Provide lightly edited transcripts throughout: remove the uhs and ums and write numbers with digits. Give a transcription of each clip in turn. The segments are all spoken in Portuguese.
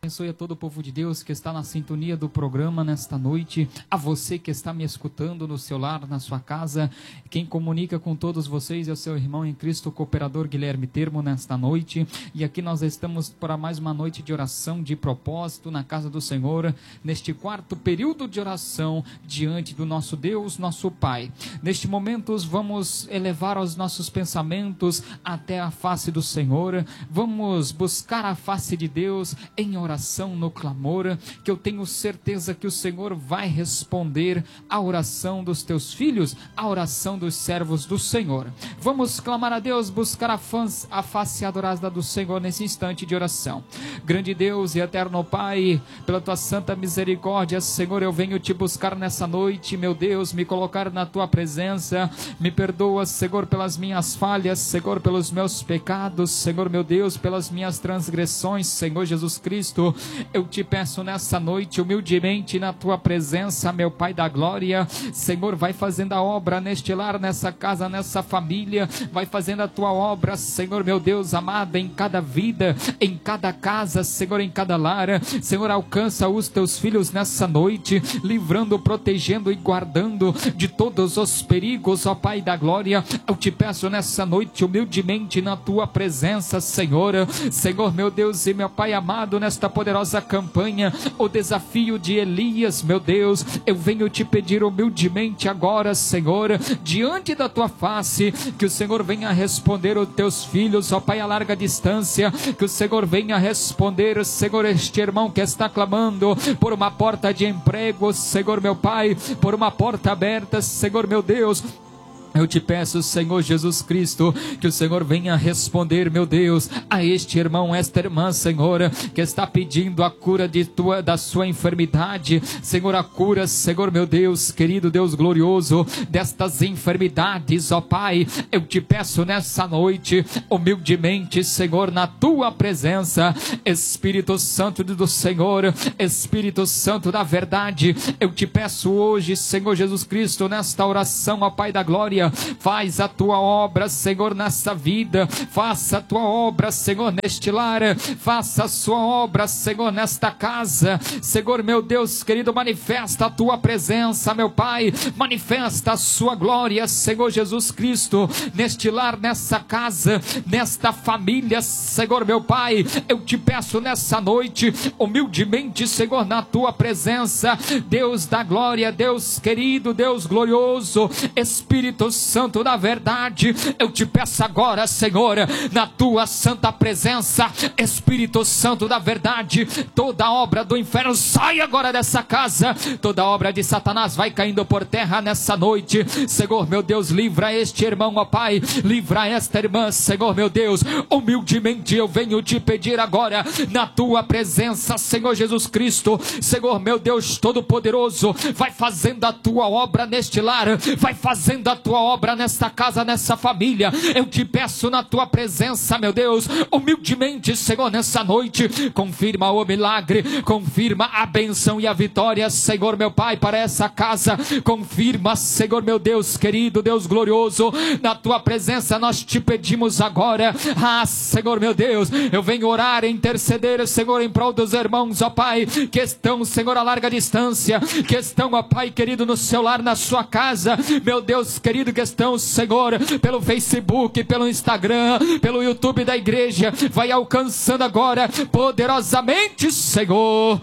Abençoe a todo o povo de Deus que está na sintonia do programa nesta noite, a você que está me escutando no seu lar, na sua casa. Quem comunica com todos vocês é o seu irmão em Cristo, o cooperador Guilherme Termo, nesta noite. E aqui nós estamos para mais uma noite de oração, de propósito na casa do Senhor, neste quarto período de oração diante do nosso Deus, nosso Pai. Neste momento vamos elevar os nossos pensamentos até a face do Senhor, vamos buscar a face de Deus em oração, no clamor, que eu tenho certeza que o Senhor vai responder a oração dos teus filhos, a oração dos servos do Senhor. Vamos clamar a Deus, buscar a face adorada do Senhor nesse instante de oração. Grande Deus e eterno Pai, pela tua santa misericórdia, Senhor, eu venho te buscar nessa noite, meu Deus, me colocar na tua presença. Me perdoa, Senhor, pelas minhas falhas, Senhor, pelos meus pecados, Senhor, meu Deus, pelas minhas transgressões, Senhor Jesus Cristo. Eu te peço nessa noite, humildemente, na tua presença, meu Pai da glória. Senhor, vai fazendo a obra neste lar, nessa casa, nessa família. Vai fazendo a tua obra, Senhor, meu Deus amado, em cada vida, em cada casa, Senhor, em cada lar. Senhor, alcança os teus filhos nessa noite, livrando, protegendo e guardando de todos os perigos, ó Pai da glória. Eu te peço nessa noite, humildemente, na tua presença, Senhor. Senhor, meu Deus e meu Pai amado, nesta poderosa campanha, o desafio de Elias, meu Deus, eu venho te pedir humildemente agora, Senhor, diante da tua face, que o Senhor venha responder os teus filhos, ó Pai, a larga distância, que o Senhor venha responder, Senhor, este irmão que está clamando por uma porta de emprego, Senhor, meu Pai, por uma porta aberta, Senhor, meu Deus. Eu te peço, Senhor Jesus Cristo, que o Senhor venha responder, meu Deus, a este irmão, esta irmã, Senhor, que está pedindo a cura da sua enfermidade. Senhor, a cura, Senhor, meu Deus, querido Deus glorioso, destas enfermidades, ó Pai. Eu te peço nessa noite, humildemente, Senhor, na tua presença, Espírito Santo do Senhor, Espírito Santo da verdade, eu te peço hoje, Senhor Jesus Cristo, nesta oração, ó Pai da glória, faz a tua obra, Senhor, nessa vida, faça a tua obra, Senhor, neste lar, faça a sua obra, Senhor, nesta casa, Senhor, meu Deus querido, manifesta a tua presença, meu Pai, manifesta a sua glória, Senhor Jesus Cristo, neste lar, nessa casa, nesta família, Senhor, meu Pai. Eu te peço nessa noite, humildemente, Senhor, na tua presença, Deus da glória, Deus querido, Deus glorioso, Espírito Santo da verdade, eu te peço agora, Senhor, na tua santa presença, Espírito Santo da verdade, toda obra do inferno sai agora dessa casa, toda obra de Satanás vai caindo por terra nessa noite, Senhor, meu Deus, livra este irmão, ó Pai, livra esta irmã, Senhor, meu Deus, humildemente eu venho te pedir agora, na tua presença, Senhor Jesus Cristo, Senhor, meu Deus todo-poderoso, vai fazendo a tua obra neste lar, vai fazendo a tua obra nesta casa, nessa família. Eu te peço na tua presença, meu Deus, humildemente, Senhor, nessa noite, confirma o milagre, confirma a bênção e a vitória, Senhor, meu Pai, para essa casa, confirma, Senhor, meu Deus querido, Deus glorioso, na tua presença nós te pedimos agora, Senhor, meu Deus, eu venho orar e interceder, Senhor, em prol dos irmãos, ó Pai, que estão, Senhor, a larga distância, que estão, ó Pai querido, no seu lar, na sua casa, meu Deus querido, que estão, Senhor, pelo Facebook, pelo Instagram, pelo YouTube da igreja, vai alcançando agora poderosamente, Senhor.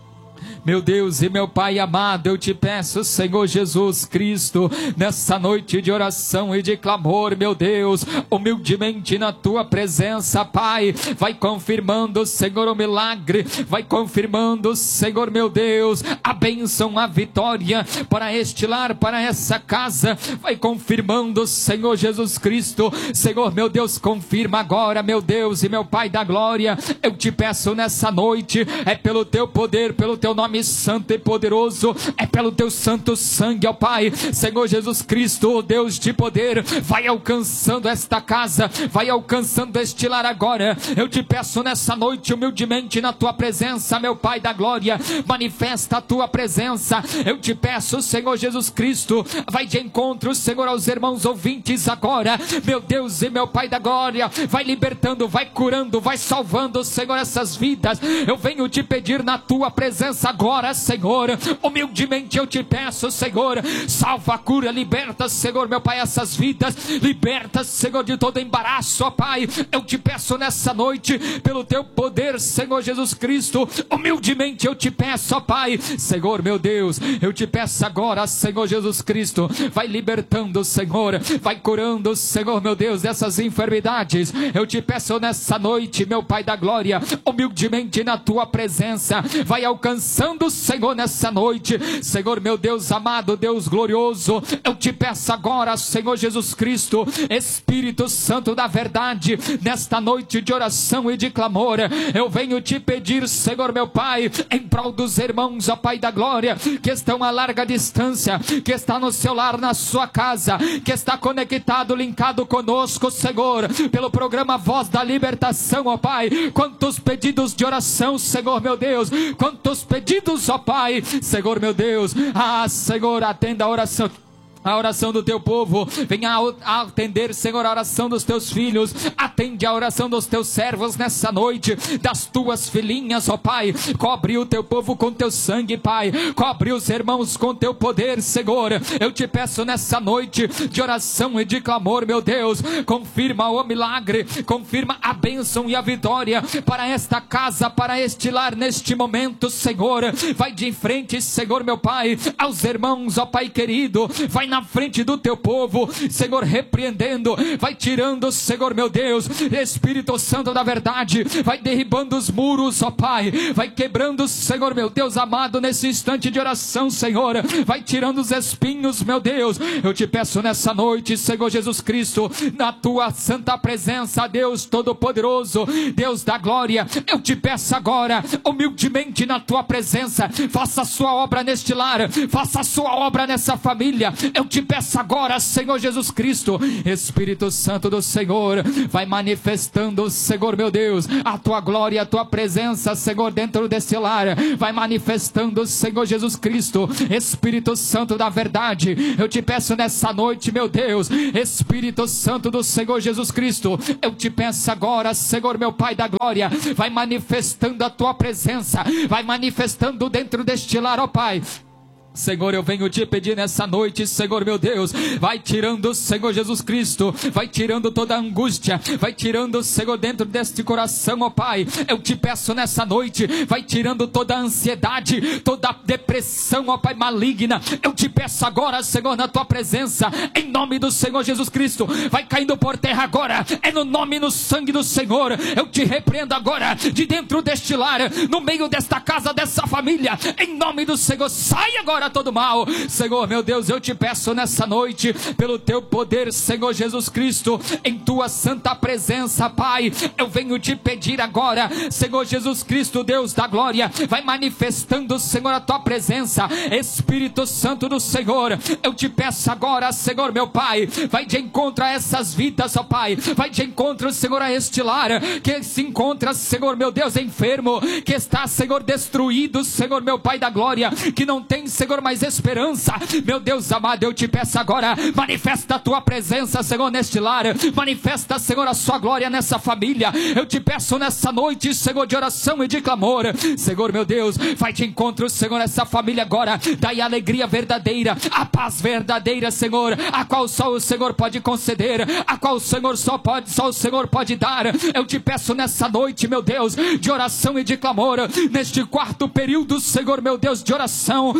Meu Deus e meu Pai amado, eu te peço, Senhor Jesus Cristo, nessa noite de oração e de clamor, meu Deus, humildemente na tua presença, Pai, vai confirmando, Senhor, o milagre, vai confirmando, Senhor, meu Deus, a bênção, a vitória para este lar, para essa casa, vai confirmando, Senhor Jesus Cristo, Senhor, meu Deus, confirma agora, meu Deus e meu Pai da glória, eu te peço nessa noite, é pelo teu poder, pelo teu nome nome santo e poderoso, é pelo teu santo sangue, ó Pai. Senhor Jesus Cristo, Deus de poder, vai alcançando esta casa, vai alcançando este lar agora. Eu te peço nessa noite, humildemente na tua presença, meu Pai da glória, manifesta a tua presença. Eu te peço, Senhor Jesus Cristo, vai de encontro, Senhor, aos irmãos ouvintes agora, meu Deus e meu Pai da glória, vai libertando, vai curando, vai salvando, Senhor, essas vidas. Eu venho te pedir na tua presença agora, Senhor, humildemente eu te peço, Senhor, salva, cura, liberta, Senhor, meu Pai, essas vidas, liberta, Senhor, de todo embaraço, ó Pai. Eu te peço nessa noite, pelo teu poder, Senhor Jesus Cristo, humildemente eu te peço, ó Pai, Senhor, meu Deus, eu te peço agora, Senhor Jesus Cristo, vai libertando, Senhor, vai curando, Senhor, meu Deus, dessas enfermidades. Eu te peço nessa noite, meu Pai da glória, humildemente na tua presença, vai alcançando, Senhor, nessa noite, Senhor, meu Deus amado, Deus glorioso. Eu te peço agora, Senhor Jesus Cristo, Espírito Santo da verdade, nesta noite de oração e de clamor, eu venho te pedir, Senhor, meu Pai, em prol dos irmãos, ó Pai da glória, que estão a larga distância, que está no seu lar, na sua casa, que está conectado, linkado conosco, Senhor, pelo programa Voz da Libertação, ó Pai. Quantos pedidos de oração, Senhor, meu Deus, quantos pedidos, ó Pai, Senhor, meu Deus. Senhor, atenda a oração do teu povo, venha atender, Senhor, a oração dos teus filhos, atende a oração dos teus servos nessa noite, das tuas filhinhas, ó Pai. Cobre o teu povo com teu sangue, Pai, cobre os irmãos com teu poder, Senhor. Eu te peço nessa noite de oração e de clamor, meu Deus, confirma o milagre, confirma a bênção e a vitória para esta casa, para este lar neste momento, Senhor. Vai de frente, Senhor, meu Pai, aos irmãos, ó Pai querido, vai na frente do teu povo, Senhor, repreendendo, vai tirando, Senhor, meu Deus, Espírito Santo da verdade, vai derribando os muros, ó Pai, vai quebrando, Senhor, meu Deus amado, nesse instante de oração, Senhor, vai tirando os espinhos, meu Deus. Eu te peço nessa noite, Senhor Jesus Cristo, na tua santa presença, Deus Todo-Poderoso, Deus da glória, eu te peço agora, humildemente na tua presença, faça a sua obra neste lar, faça a sua obra nessa família. Eu te peço agora, Senhor Jesus Cristo, Espírito Santo do Senhor, vai manifestando, Senhor, meu Deus, a tua glória, a tua presença, Senhor, dentro desse lar, vai manifestando, Senhor Jesus Cristo, Espírito Santo da verdade. Eu te peço nessa noite, meu Deus, Espírito Santo do Senhor Jesus Cristo, eu te peço agora, Senhor, meu Pai da glória, vai manifestando a tua presença, vai manifestando dentro deste lar, ó Pai. Senhor, eu venho te pedir nessa noite, Senhor, meu Deus, vai tirando, Senhor Jesus Cristo, vai tirando toda a angústia, vai tirando, Senhor, dentro deste coração, ó Pai. Eu te peço nessa noite, vai tirando toda a ansiedade, toda a depressão, ó Pai, maligna. Eu te peço agora, Senhor, na tua presença, em nome do Senhor Jesus Cristo, vai caindo por terra agora, é no nome e no sangue do Senhor. Eu te repreendo agora, de dentro deste lar, no meio desta casa, dessa família, em nome do Senhor, sai agora todo mal, Senhor, meu Deus. Eu te peço nessa noite, pelo teu poder, Senhor Jesus Cristo, em tua santa presença, Pai, eu venho te pedir agora, Senhor Jesus Cristo, Deus da glória, vai manifestando, Senhor, a tua presença, Espírito Santo do Senhor. Eu te peço agora, Senhor, meu Pai, vai de encontro a essas vidas, ó Pai, vai de encontro, Senhor, a este lar que se encontra, Senhor, meu Deus, enfermo, que está, Senhor, destruído, Senhor, meu Pai da glória, que não tem, Senhor, mais esperança. Meu Deus amado, eu te peço agora, manifesta a tua presença, Senhor, neste lar, manifesta, Senhor, a sua glória nessa família. Eu te peço nessa noite, Senhor, de oração e de clamor, Senhor, meu Deus, vai de encontro, Senhor, essa família agora, dai a alegria verdadeira, a paz verdadeira, Senhor, a qual só o Senhor pode conceder, a qual o Senhor só o Senhor pode dar. Eu te peço nessa noite, meu Deus, de oração e de clamor, neste quarto período, Senhor, meu Deus, de oração, o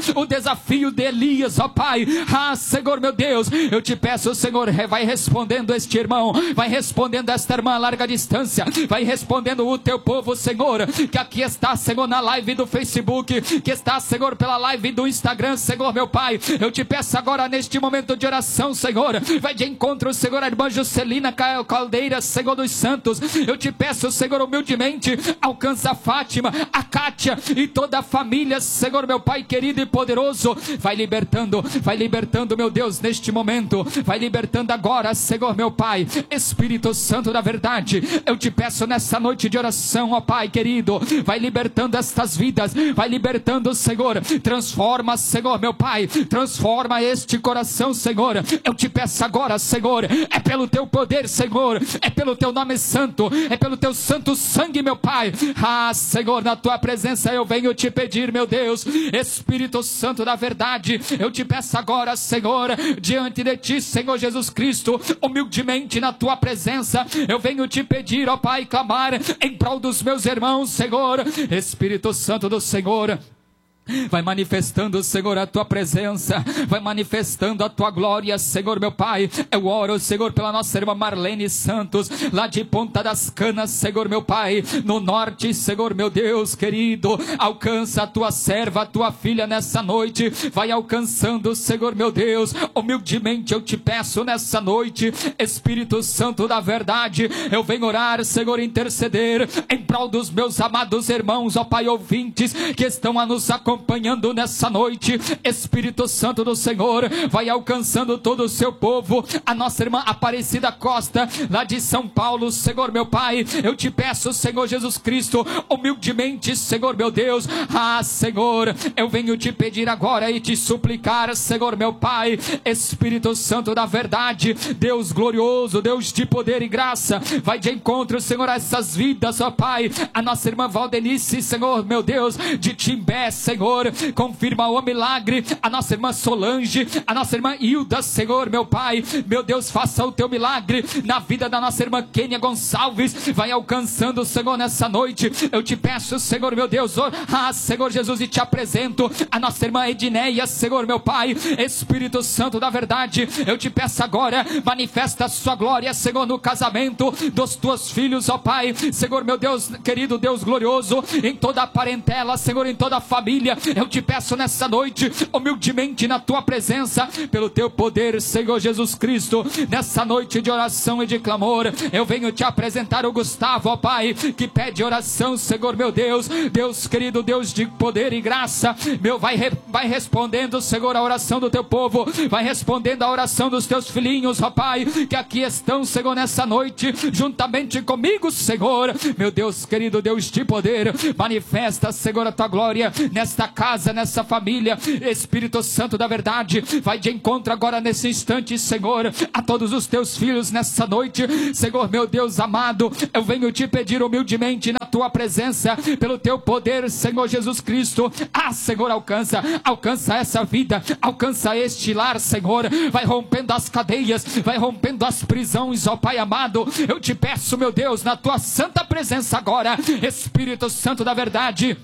desafio de Elias, ó Pai. Senhor meu Deus, eu te peço, Senhor, vai respondendo este irmão, vai respondendo esta irmã a larga distância, vai respondendo o teu povo, Senhor, que aqui está, Senhor, na live do Facebook, que está, Senhor, pela live do Instagram, Senhor meu Pai. Eu te peço agora neste momento de oração, Senhor, vai de encontro, Senhor, a irmã Juscelina Caldeira, Senhor dos Santos. Eu te peço, Senhor, humildemente, alcança a Fátima, a Kátia e toda a família, Senhor meu Pai querido e poderoso. Vai libertando, meu Deus, neste momento, vai libertando agora, Senhor meu Pai, Espírito Santo da verdade. Eu te peço nessa noite de oração, ó Pai querido, vai libertando estas vidas, vai libertando, Senhor, transforma, Senhor meu Pai, transforma este coração, Senhor. Eu te peço agora, Senhor, é pelo teu poder, Senhor, é pelo teu nome santo, é pelo teu santo sangue, meu Pai. Senhor, na tua presença eu venho te pedir, meu Deus, Espírito Santo da verdade, eu te peço agora, Senhor, diante de ti, Senhor Jesus Cristo, humildemente na tua presença, eu venho te pedir, ó Pai, clamar em prol dos meus irmãos, Senhor. Espírito Santo do Senhor, vai manifestando, Senhor, a tua presença, vai manifestando a tua glória, Senhor meu Pai. Eu oro, Senhor, pela nossa irmã Marlene Santos, lá de Ponta das Canas, Senhor meu Pai, no norte, Senhor meu Deus querido. Alcança a tua serva, a tua filha nessa noite, vai alcançando, Senhor meu Deus. Humildemente eu te peço nessa noite, Espírito Santo da verdade, eu venho orar, Senhor, interceder em prol dos meus amados irmãos, ó Pai, ouvintes que estão a nos acompanhando nessa noite. Espírito Santo do Senhor, vai alcançando todo o seu povo. A nossa irmã Aparecida Costa, lá de São Paulo, Senhor meu Pai, eu te peço, Senhor Jesus Cristo, humildemente, Senhor meu Deus. Senhor, eu venho te pedir agora e te suplicar, Senhor meu Pai, Espírito Santo da verdade, Deus glorioso, Deus de poder e graça, vai de encontro, Senhor, a essas vidas, ó Pai. A nossa irmã Valdenice, Senhor meu Deus, de Timbé, Senhor, confirma o milagre. A nossa irmã Solange, a nossa irmã Hilda, Senhor meu Pai, meu Deus, faça o teu milagre na vida da nossa irmã Kênia Gonçalves, vai alcançando, Senhor, nessa noite. Eu te peço, Senhor meu Deus, Senhor Jesus, e te apresento a nossa irmã Edneia, Senhor meu Pai, Espírito Santo da verdade, eu te peço agora, manifesta a sua glória, Senhor, no casamento dos teus filhos, ó Pai, Senhor meu Deus querido, Deus glorioso, em toda a parentela, Senhor, em toda a família. Eu te peço nessa noite, humildemente na tua presença, pelo teu poder, Senhor Jesus Cristo, nessa noite de oração e de clamor, eu venho te apresentar o Gustavo, ó Pai, que pede oração, Senhor meu Deus, Deus querido, Deus de poder e graça, meu, vai respondendo, Senhor, a oração do teu povo, vai respondendo a oração dos teus filhinhos, ó Pai, que aqui estão, Senhor, nessa noite, juntamente comigo, Senhor, meu Deus querido, Deus de poder, manifesta, Senhor, a tua glória nesta casa, nessa família. Espírito Santo da verdade, vai de encontro agora nesse instante, Senhor, a todos os teus filhos nessa noite, Senhor meu Deus amado, eu venho te pedir humildemente na tua presença, pelo teu poder, Senhor Jesus Cristo. Senhor, alcança essa vida, alcança este lar, Senhor, vai rompendo as cadeias, vai rompendo as prisões, ó Pai amado. Eu te peço, meu Deus, na tua santa presença agora, Espírito Santo da verdade,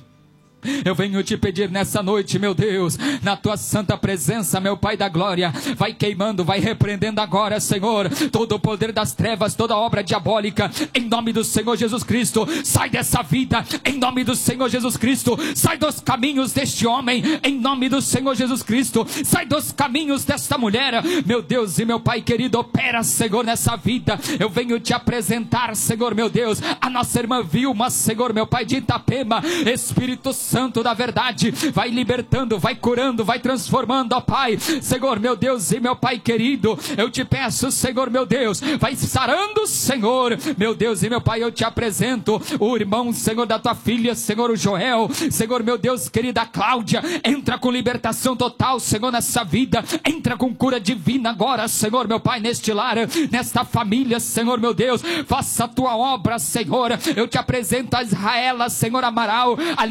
eu venho te pedir nessa noite, meu Deus, na tua santa presença, meu Pai da glória, vai queimando, vai repreendendo agora, Senhor, todo o poder das trevas, toda obra diabólica, em nome do Senhor Jesus Cristo. Sai dessa vida, em nome do Senhor Jesus Cristo. Sai dos caminhos deste homem, em nome do Senhor Jesus Cristo. Sai dos caminhos desta mulher, meu Deus e meu Pai querido, opera, Senhor, nessa vida. Eu venho te apresentar, Senhor meu Deus, a nossa irmã Vilma, Senhor meu Pai de Itapema. Espírito Santo da verdade, vai libertando, vai curando, vai transformando, ó Pai, Senhor meu Deus e meu Pai querido, eu te peço, Senhor meu Deus, vai sarando, Senhor meu Deus e meu Pai. Eu te apresento o irmão, Senhor, da tua filha, Senhor, o Joel, Senhor meu Deus, querida Cláudia, entra com libertação total, Senhor, nessa vida, entra com cura divina agora, Senhor meu Pai, neste lar, nesta família, Senhor meu Deus, faça a tua obra, Senhor. Eu te apresento a Israela, Senhor Amaral, ali do José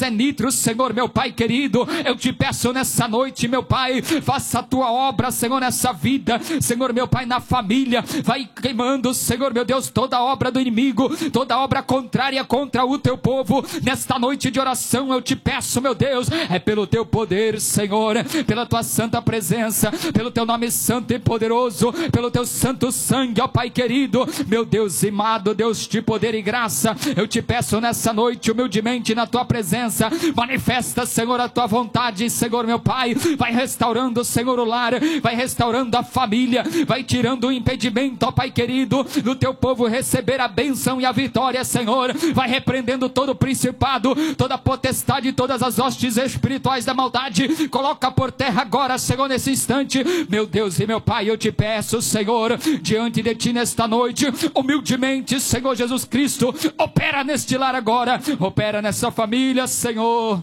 José Nitro, Senhor, meu Pai querido, eu te peço nessa noite, meu Pai, faça a tua obra, Senhor, nessa vida, Senhor, meu Pai, na família, vai queimando, Senhor, meu Deus, toda obra do inimigo, toda obra contrária contra o teu povo, nesta noite de oração eu te peço, meu Deus, é pelo teu poder, Senhor, pela tua santa presença, pelo teu nome santo e poderoso, pelo teu santo sangue, ó Pai querido, meu Deus amado, Deus de poder e graça, eu te peço nessa noite, humildemente na tua presença, manifesta, Senhor, a tua vontade, Senhor, meu Pai, vai restaurando, Senhor, o lar, vai restaurando a família, vai tirando o impedimento, ó Pai querido, do teu povo receber a bênção e a vitória, Senhor, vai repreendendo todo o principado, toda a potestade, todas as hostes espirituais da maldade, coloca por terra agora, Senhor, nesse instante, meu Deus e meu Pai, eu te peço, Senhor, diante de ti nesta noite, humildemente, Senhor Jesus Cristo, opera neste lar agora, opera nessa família, Senhor.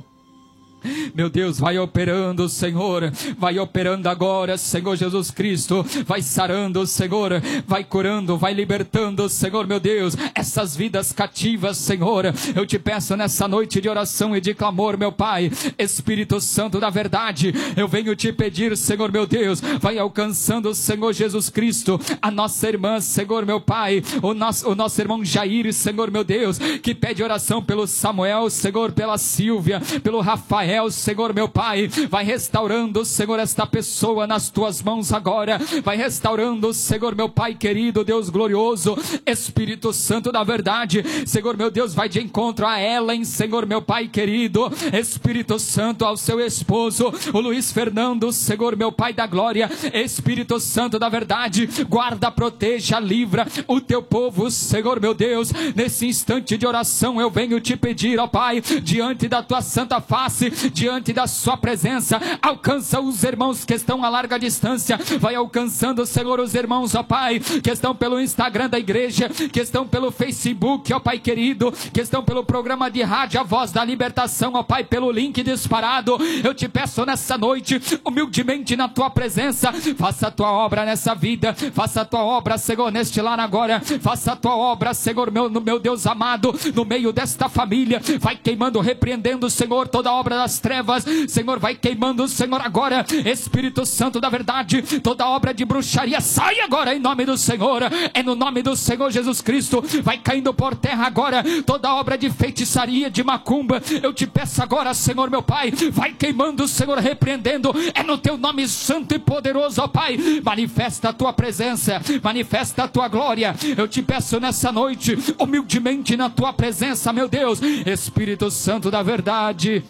Meu Deus, vai operando, Senhor, vai operando agora, Senhor Jesus Cristo, vai sarando, Senhor, vai curando, vai libertando, Senhor, meu Deus, essas vidas cativas, Senhor, eu te peço nessa noite de oração e de clamor, meu Pai, Espírito Santo da verdade, eu venho te pedir, Senhor, meu Deus, vai alcançando, Senhor Jesus Cristo, a nossa irmã, Senhor, meu Pai, o nosso irmão Jair, Senhor, meu Deus, que pede oração pelo Samuel, Senhor, pela Silvia, pelo Rafael, Senhor, meu Pai, vai restaurando, Senhor, esta pessoa nas tuas mãos agora, vai restaurando, Senhor, meu Pai querido, Deus glorioso, Espírito Santo da verdade, Senhor, meu Deus, vai de encontro a Ellen, Senhor, meu Pai querido, Espírito Santo, ao seu esposo, o Luiz Fernando, Senhor, meu Pai da glória, Espírito Santo da verdade, guarda, proteja, livra o teu povo, Senhor, meu Deus, nesse instante de oração eu venho te pedir, ó Pai, diante da tua santa face, diante da sua presença, alcança os irmãos que estão a larga distância, vai alcançando, Senhor, os irmãos, ó Pai, que estão pelo Instagram da igreja, que estão pelo Facebook, ó Pai querido, que estão pelo programa de rádio A Voz da Libertação, ó Pai, pelo link disparado, eu te peço nessa noite, humildemente na tua presença, faça a tua obra nessa vida, faça a tua obra, Senhor, neste lar agora, faça a tua obra, Senhor, meu Deus amado, no meio desta família, vai queimando, repreendendo, Senhor, toda a obra das trevas, Senhor, vai queimando, Senhor, agora, Espírito Santo da verdade, toda obra de bruxaria, sai agora em nome do Senhor, é no nome do Senhor Jesus Cristo, vai caindo por terra agora, toda obra de feitiçaria, de macumba, eu te peço agora, Senhor, meu Pai, vai queimando, Senhor, repreendendo, é no teu nome santo e poderoso, ó Pai, manifesta a tua presença, manifesta a tua glória, eu te peço nessa noite, humildemente na tua presença, meu Deus, Espírito Santo da verdade,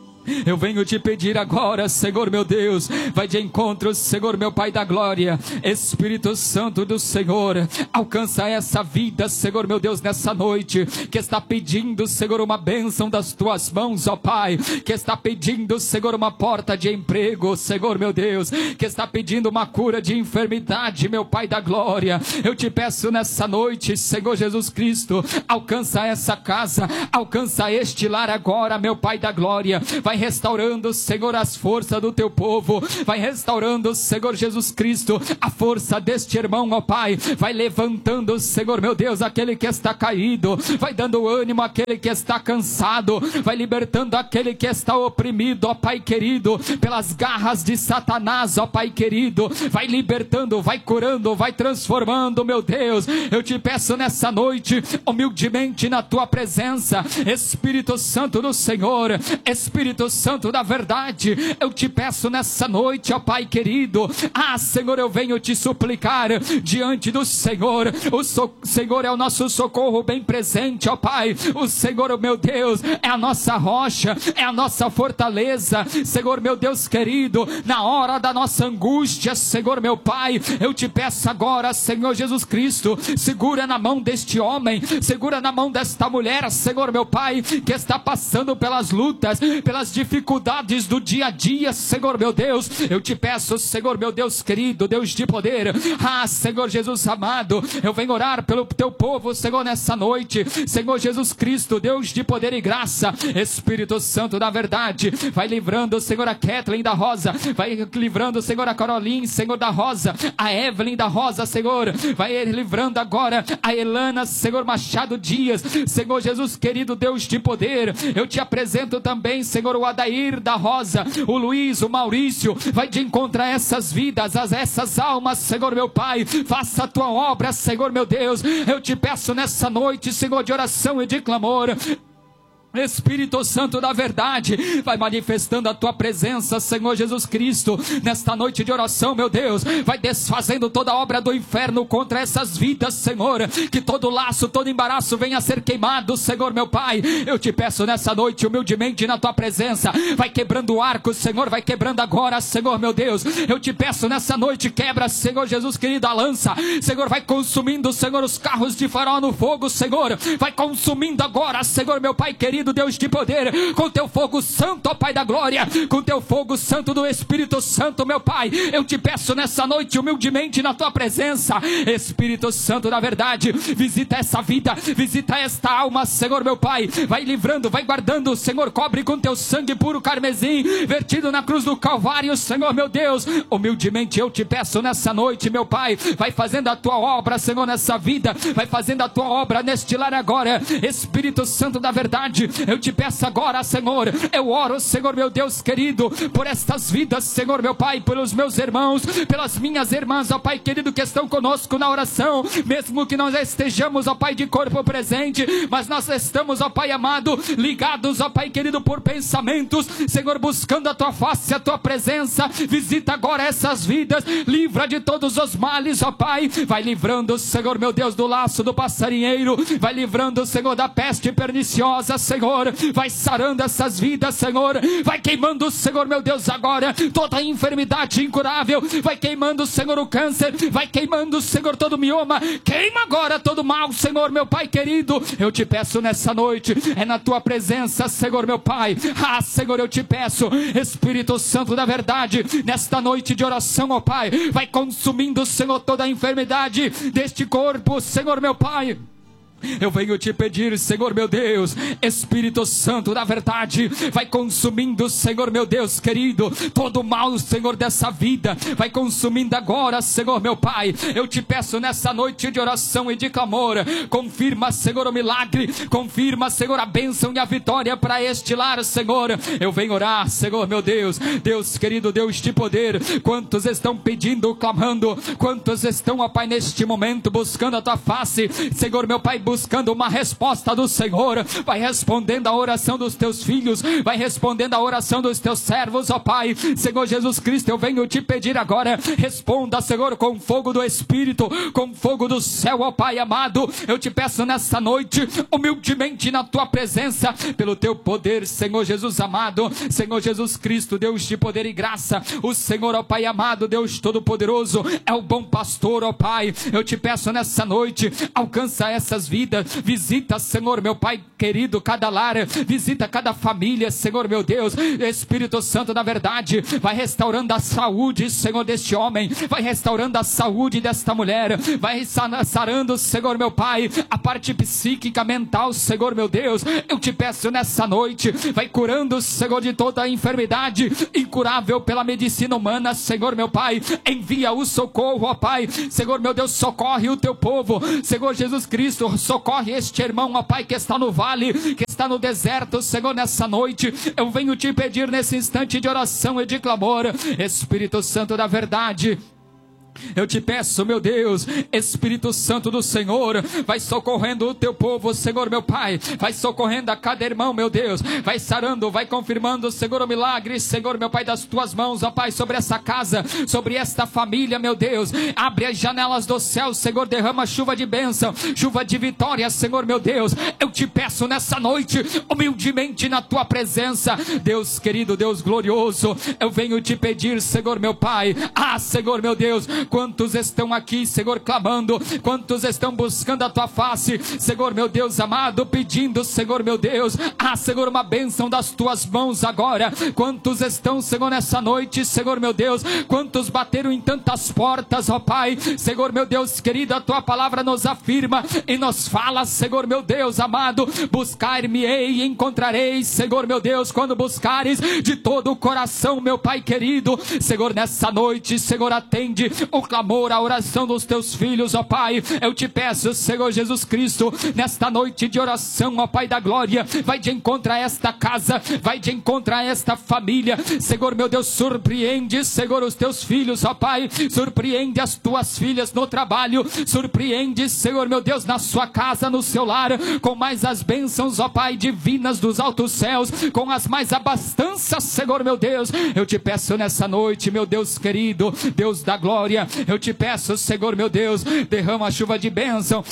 eu venho te pedir agora, Senhor, meu Deus, vai de encontro, Senhor, meu Pai da glória, Espírito Santo do Senhor, alcança essa vida, Senhor, meu Deus, nessa noite, que está pedindo, Senhor, uma bênção das tuas mãos, ó Pai, que está pedindo, Senhor, uma porta de emprego, Senhor, meu Deus, que está pedindo uma cura de enfermidade, meu Pai da glória, eu te peço nessa noite, Senhor Jesus Cristo, alcança essa casa, alcança este lar agora, meu Pai da glória, vai restaurando, Senhor, as forças do teu povo, vai restaurando, Senhor Jesus Cristo, a força deste irmão, ó Pai, vai levantando, Senhor, meu Deus, aquele que está caído, vai dando ânimo àquele que está cansado, vai libertando aquele que está oprimido, ó Pai querido, pelas garras de Satanás, ó Pai querido, vai libertando, vai curando, vai transformando, meu Deus, eu te peço nessa noite, humildemente na tua presença, Espírito Santo do Senhor, Espírito Santo da verdade, eu te peço nessa noite, ó Pai querido, Senhor, eu venho te suplicar diante do Senhor, Senhor é o nosso socorro bem presente, ó Pai, o Senhor, meu Deus, é a nossa rocha, é a nossa fortaleza, Senhor, meu Deus querido, na hora da nossa angústia, Senhor, meu Pai, eu te peço agora, Senhor Jesus Cristo, segura na mão deste homem, segura na mão desta mulher, Senhor, meu Pai, que está passando pelas lutas, pelas as dificuldades do dia a dia, Senhor meu Deus, eu te peço, Senhor meu Deus querido, Deus de poder, Senhor Jesus amado, eu venho orar pelo teu povo, Senhor, nessa noite, Senhor Jesus Cristo, Deus de poder e graça, Espírito Santo da verdade, vai livrando, Senhor, a Kathleen da Rosa, vai livrando, Senhor, a Caroline, Senhor da Rosa, a Evelyn da Rosa, Senhor, vai livrando agora a Elana, Senhor Machado Dias, Senhor Jesus querido, Deus de poder, eu te apresento também, Senhor, o Adair da Rosa, o Luiz, o Maurício, vai de encontrar essas vidas, essas almas, Senhor meu Pai, faça a tua obra, Senhor meu Deus, eu te peço nessa noite, Senhor, de oração e de clamor, Espírito Santo da verdade, vai manifestando a tua presença, Senhor Jesus Cristo, nesta noite de oração, meu Deus, vai desfazendo toda a obra do inferno contra essas vidas, Senhor, que todo laço, todo embaraço venha a ser queimado, Senhor meu Pai, eu te peço nessa noite, humildemente na tua presença, vai quebrando o arco, Senhor, vai quebrando agora, Senhor meu Deus, eu te peço nessa noite, quebra, Senhor Jesus querido, a lança, Senhor, vai consumindo, Senhor, os carros de farol no fogo, Senhor, vai consumindo agora, Senhor meu Pai querido, Deus de poder, com teu fogo santo, ó Pai da glória, com teu fogo santo do Espírito Santo, meu Pai, eu te peço nessa noite, humildemente na tua presença, Espírito Santo da verdade, visita essa vida, visita esta alma, Senhor meu Pai, vai livrando, vai guardando, Senhor, cobre com teu sangue puro carmesim, vertido na cruz do Calvário, Senhor meu Deus, humildemente eu te peço nessa noite, meu Pai, vai fazendo a tua obra, Senhor, nessa vida, vai fazendo a tua obra neste lar agora, Espírito Santo da verdade, eu te peço agora, Senhor, eu oro, Senhor meu Deus querido, por estas vidas, Senhor meu Pai, pelos meus irmãos, pelas minhas irmãs, ó Pai querido, que estão conosco na oração, mesmo que nós estejamos, ó Pai, de corpo presente, mas nós estamos, ó Pai amado, ligados, ó Pai querido, por pensamentos, Senhor, buscando a tua face, a tua presença, visita agora essas vidas, livra de todos os males, ó Pai, vai livrando, Senhor meu Deus, do laço do passarinheiro, vai livrando, Senhor, da peste perniciosa, Senhor, vai sarando essas vidas, Senhor, vai queimando, Senhor meu Deus, agora, toda a enfermidade incurável, vai queimando, Senhor, o câncer, vai queimando, Senhor, todo o mioma, queima agora todo o mal, Senhor meu Pai querido, eu te peço nessa noite, é na tua presença, Senhor meu Pai, Senhor, eu te peço, Espírito Santo da verdade, nesta noite de oração, ó Pai, vai consumindo, Senhor, toda a enfermidade deste corpo, Senhor meu Pai, eu venho te pedir, Senhor meu Deus, Espírito Santo da verdade, vai consumindo, Senhor meu Deus querido, todo o mal, Senhor, dessa vida, vai consumindo agora, Senhor meu Pai, eu te peço nessa noite de oração e de clamor, confirma, Senhor, o milagre, confirma, Senhor, a bênção e a vitória para este lar, Senhor, eu venho orar, Senhor meu Deus, Deus querido, Deus de poder, quantos estão pedindo, clamando, quantos estão, ó Pai, neste momento, buscando a tua face, Senhor meu Pai, buscando uma resposta do Senhor, vai respondendo a oração dos teus filhos, vai respondendo a oração dos teus servos, ó Pai, Senhor Jesus Cristo, eu venho te pedir agora, responda, Senhor, com fogo do Espírito, com fogo do céu, ó Pai amado, eu te peço nessa noite, humildemente na tua presença, pelo teu poder, Senhor Jesus amado, Senhor Jesus Cristo, Deus de poder e graça, o Senhor, ó Pai amado, Deus todo-poderoso, é o bom pastor, ó Pai, eu te peço nessa noite, alcança essas vidas, visita, Senhor meu Pai querido, cada lar, visita cada família, Senhor meu Deus, Espírito Santo da verdade, vai restaurando a saúde, Senhor, deste homem, vai restaurando a saúde desta mulher, vai sarando, Senhor meu Pai, a parte psíquica, mental, Senhor meu Deus, eu te peço nessa noite, vai curando, Senhor, de toda a enfermidade incurável pela medicina humana, Senhor meu Pai, envia o socorro, ó Pai, Senhor meu Deus, socorre o teu povo, Senhor Jesus Cristo, socorre este irmão, ó Pai, que está no vale, que está no deserto, Senhor, nessa noite, eu venho te pedir nesse instante de oração e de clamor, Espírito Santo da verdade, eu te peço, meu Deus, Espírito Santo do Senhor, vai socorrendo o teu povo, Senhor meu Pai, vai socorrendo a cada irmão, meu Deus, vai sarando, vai confirmando, Senhor, o milagre, Senhor meu Pai, das tuas mãos, ó Pai, sobre essa casa, sobre esta família, meu Deus, abre as janelas do céu, Senhor, derrama chuva de bênção, chuva de vitória, Senhor meu Deus, eu te peço nessa noite, humildemente na tua presença, Deus querido, Deus glorioso, eu venho te pedir, Senhor meu Pai, Senhor meu Deus, Quantos estão aqui, Senhor, clamando, quantos estão buscando a tua face, Senhor meu Deus amado, pedindo, Senhor meu Deus, Senhor, uma bênção das tuas mãos agora. Quantos estão, Senhor, nessa noite, Senhor meu Deus, quantos bateram em tantas portas, ó Pai, Senhor meu Deus querido, a tua palavra nos afirma e nos fala, Senhor meu Deus amado, buscar-me-ei e encontrareis, Senhor meu Deus, quando buscares de todo o coração, meu Pai querido. Senhor, nessa noite, Senhor, atende o clamor, a oração dos teus filhos, ó Pai. Eu te peço, Senhor Jesus Cristo, nesta noite de oração, ó Pai da glória, vai de encontro a esta casa, vai de encontro a esta família, Senhor meu Deus, surpreende, Senhor, os teus filhos, ó Pai, surpreende as tuas filhas no trabalho, surpreende, Senhor meu Deus, na sua casa, no seu lar, com mais as bênçãos, ó Pai, divinas dos altos céus, com as mais abastanças, Senhor meu Deus. Eu te peço nessa noite, meu Deus querido, Deus da glória, eu te peço, Senhor meu Deus, derrama a chuva de bênção,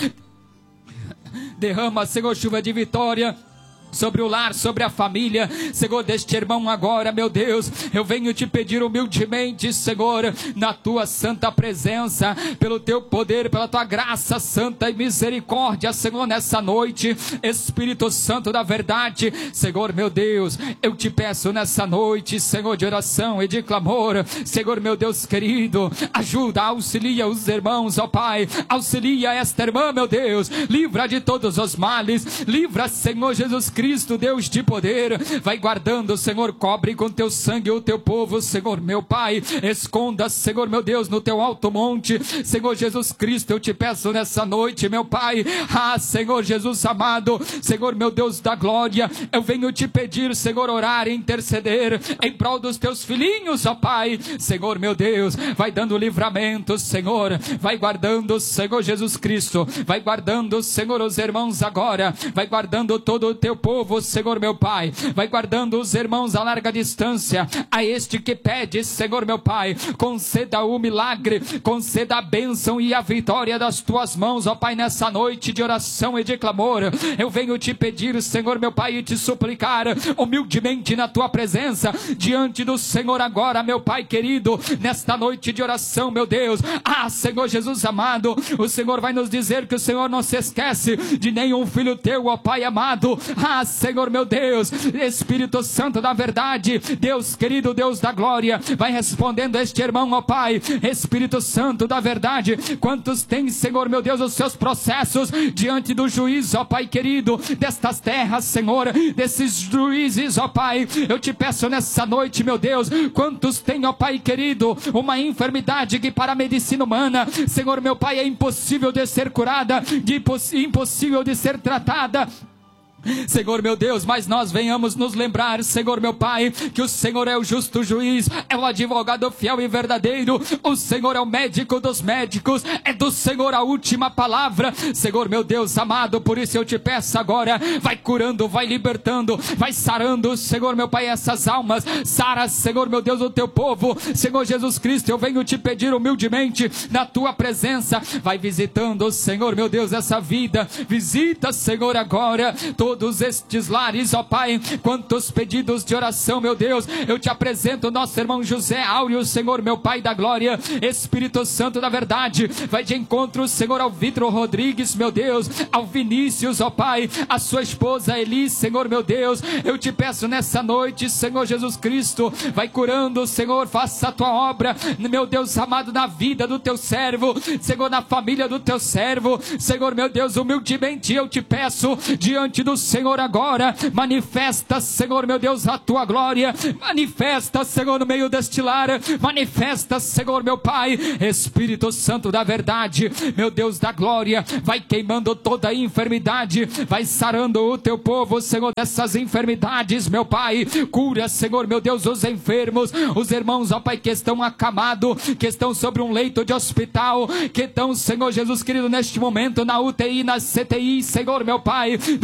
derrama, Senhor, chuva de vitória sobre o lar, sobre a família, Senhor, deste irmão agora, meu Deus. Eu venho te pedir humildemente, Senhor, na tua santa presença, pelo teu poder, pela tua graça santa e misericórdia, Senhor, nessa noite, Espírito Santo da verdade, Senhor, meu Deus, eu te peço nessa noite, Senhor, de oração e de clamor, Senhor, meu Deus querido, ajuda, auxilia os irmãos, ó Pai, auxilia esta irmã, meu Deus, livra de todos os males, livra, Senhor Jesus Cristo, Deus de poder, vai guardando, Senhor, cobre com teu sangue o teu povo, Senhor, meu Pai, esconda, Senhor, meu Deus, no teu alto monte, Senhor Jesus Cristo, eu te peço nessa noite, meu Pai, Senhor Jesus amado, Senhor, meu Deus da glória, eu venho te pedir, Senhor, orar e interceder em prol dos teus filhinhos, ó Pai, Senhor, meu Deus, vai dando livramento, Senhor, vai guardando, Senhor Jesus Cristo, vai guardando, Senhor, os irmãos agora, vai guardando todo o teu povo, Senhor meu Pai, vai guardando os irmãos a larga distância, a este que pede, Senhor meu Pai, conceda o milagre, conceda a bênção e a vitória das tuas mãos, ó Pai, nessa noite de oração e de clamor. Eu venho te pedir, Senhor meu Pai, e te suplicar humildemente na tua presença, diante do Senhor agora, meu Pai querido, nesta noite de oração, meu Deus, Senhor Jesus amado, o Senhor vai nos dizer que o Senhor não se esquece de nenhum filho teu, ó Pai amado, Senhor meu Deus, Espírito Santo da verdade, Deus querido, Deus da glória, vai respondendo a este irmão, ó Pai, Espírito Santo da verdade, quantos têm, Senhor meu Deus, os seus processos diante do juiz, ó Pai querido, destas terras, Senhor, desses juízes, ó Pai, eu te peço nessa noite, meu Deus, quantos têm, ó Pai querido, uma enfermidade que para a medicina humana, Senhor meu Pai, é impossível de ser curada, impossível de ser tratada, Senhor meu Deus, mas nós venhamos nos lembrar, Senhor meu Pai, que o Senhor é o justo juiz, é o advogado fiel e verdadeiro, o Senhor é o médico dos médicos, é do Senhor a última palavra, Senhor meu Deus amado, por isso eu te peço agora, vai curando, vai libertando, vai sarando, Senhor meu Pai, essas almas, sara, Senhor meu Deus, o teu povo, Senhor Jesus Cristo, eu venho te pedir humildemente, na tua presença, vai visitando, Senhor meu Deus, essa vida, visita, Senhor, agora, todos estes lares, ó Pai, quantos pedidos de oração, meu Deus, eu te apresento nosso irmão José Áureo, Senhor, meu Pai da glória, Espírito Santo da verdade, vai de encontro, Senhor, ao Vitor Rodrigues, meu Deus, ao Vinícius, ó Pai, a sua esposa Eli, Senhor, meu Deus, eu te peço nessa noite, Senhor Jesus Cristo, vai curando, Senhor, faça a tua obra, meu Deus amado, na vida do teu servo, Senhor, na família do teu servo, Senhor, meu Deus, humildemente eu te peço, diante do Senhor agora, manifesta, Senhor meu Deus, a tua glória, manifesta, Senhor, no meio deste lar, manifesta, Senhor meu Pai, Espírito Santo da verdade, meu Deus da glória, vai queimando toda a enfermidade, vai sarando o teu povo, Senhor, dessas enfermidades, meu Pai, cura, Senhor meu Deus, os enfermos, os irmãos, ó Pai, que estão acamados, que estão sobre um leito de hospital, que estão, Senhor Jesus querido, neste momento na UTI, na CTI, Senhor meu Pai, nos centros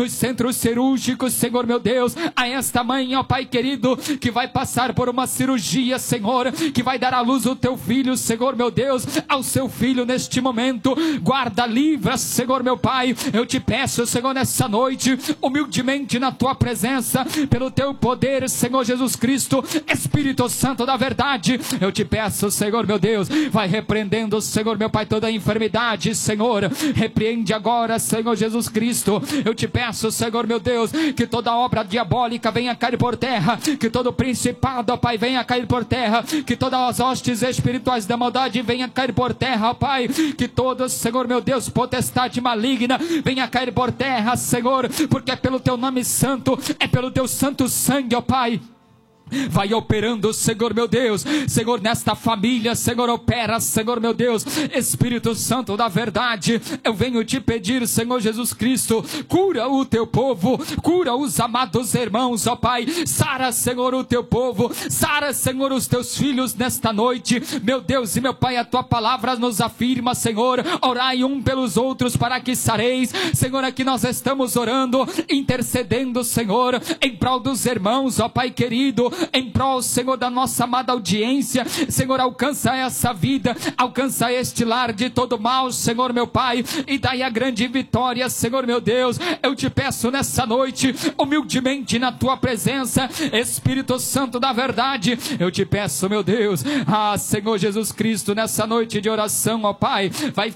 centros cirúrgicos, Senhor meu Deus, a esta mãe, ó Pai querido, que vai passar por uma cirurgia, Senhor, que vai dar à luz o teu filho, Senhor meu Deus, ao seu filho neste momento. Guarda, livra, Senhor meu Pai. Eu te peço, Senhor, nessa noite, humildemente na tua presença, pelo teu poder, Senhor Jesus Cristo, Espírito Santo da verdade, eu te peço, Senhor meu Deus, vai repreendendo, Senhor meu Pai, toda a enfermidade, Senhor, repreende agora, Senhor Jesus Cristo. Eu te peço, Senhor meu Deus, que toda obra diabólica venha cair por terra, que todo principado, ó Pai, venha cair por terra, que todas as hostes espirituais da maldade venha cair por terra, ó Pai, que todos, Senhor meu Deus, potestade maligna venha cair por terra, Senhor, porque é pelo teu nome santo, é pelo teu santo sangue, ó Pai. Vai operando, Senhor meu Deus, Senhor, nesta família, Senhor, opera, Senhor meu Deus, Espírito Santo da verdade, eu venho te pedir, Senhor Jesus Cristo, cura o teu povo, cura os amados irmãos, ó Pai, sara, Senhor, o teu povo, sara, Senhor, os teus filhos nesta noite, meu Deus e meu Pai, a tua palavra nos afirma, Senhor, orai um pelos outros para que sareis, Senhor, aqui nós estamos orando, intercedendo, Senhor, em prol dos irmãos, ó Pai querido, em prol, Senhor, da nossa amada audiência, Senhor, alcança essa vida, alcança este lar de todo mal, Senhor meu Pai, e daí a grande vitória, Senhor meu Deus. Eu te peço nessa noite, humildemente na tua presença, Espírito Santo da verdade, eu te peço, meu Deus, Senhor Jesus Cristo, nessa noite de oração, ó Pai,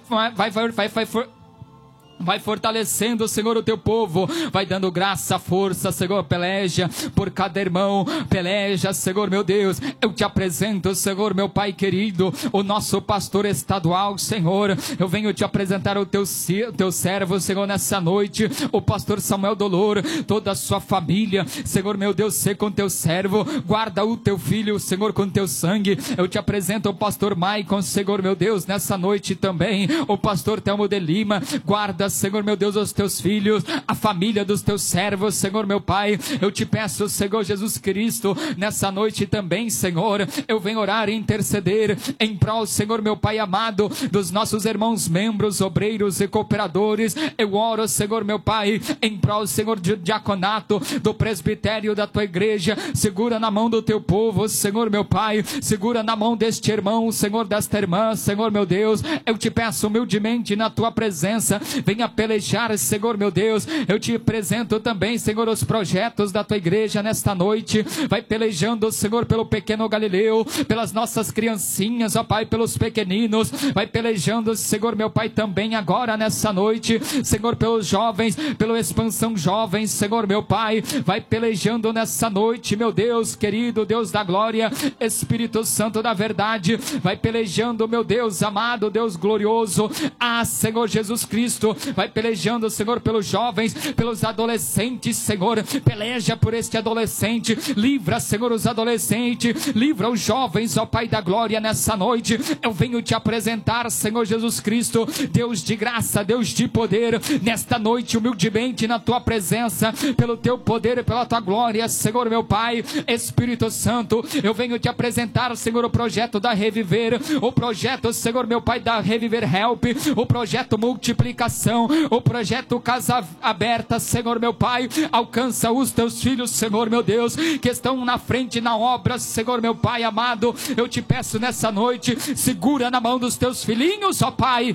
vai fortalecendo, Senhor, o teu povo, vai dando graça, força, Senhor, peleja por cada irmão, peleja, Senhor meu Deus. Eu te apresento, Senhor meu Pai querido, o nosso pastor estadual, Senhor, eu venho te apresentar o teu servo, Senhor, nessa noite, o pastor Samuel Dolor, toda a sua família, Senhor meu Deus, sê com teu servo, guarda o teu filho, Senhor, com teu sangue. Eu te apresento o pastor Maicon, Senhor meu Deus, nessa noite também, o pastor Telmo de Lima, guarda, Senhor meu Deus, os teus filhos, a família dos teus servos, Senhor meu Pai. Eu te peço, Senhor Jesus Cristo, nessa noite também, Senhor, eu venho orar e interceder em prol, Senhor meu Pai amado, dos nossos irmãos membros, obreiros e cooperadores. Eu oro, Senhor meu Pai, em prol, Senhor, do diaconato, do presbitério da tua igreja. Segura na mão do teu povo, Senhor meu Pai, segura na mão deste irmão, Senhor, desta irmã, Senhor meu Deus. Eu te peço humildemente na tua presença, venha pelejar, Senhor meu Deus. Eu te apresento também, Senhor, os projetos da tua igreja nesta noite. Vai pelejando, Senhor, pelo pequeno Galileu, pelas nossas criancinhas, ó Pai, pelos pequeninos. Vai pelejando, Senhor meu Pai, também agora nessa noite, Senhor, pelos jovens, pela expansão jovens, Senhor meu Pai. Vai pelejando nessa noite, meu Deus querido, Deus da glória, Espírito Santo da verdade. Vai pelejando, meu Deus amado, Deus glorioso, Senhor Jesus Cristo. Vai pelejando, Senhor, pelos jovens, pelos adolescentes, Senhor, peleja por este adolescente, livra, Senhor, os adolescentes, livra os jovens, ó Pai da glória, nessa noite. Eu venho te apresentar, Senhor Jesus Cristo, Deus de graça, Deus de poder, nesta noite, humildemente na tua presença, pelo teu poder e pela tua glória, Senhor meu Pai, Espírito Santo. Eu venho te apresentar, Senhor, o projeto da Reviver, o projeto, Senhor meu Pai, da Reviver Help, o projeto Multiplicação, o projeto Casa Aberta, Senhor meu Pai. Alcança os teus filhos, Senhor meu Deus, que estão na frente na obra, Senhor meu Pai amado. Eu te peço nessa noite, segura na mão dos teus filhinhos, ó Pai.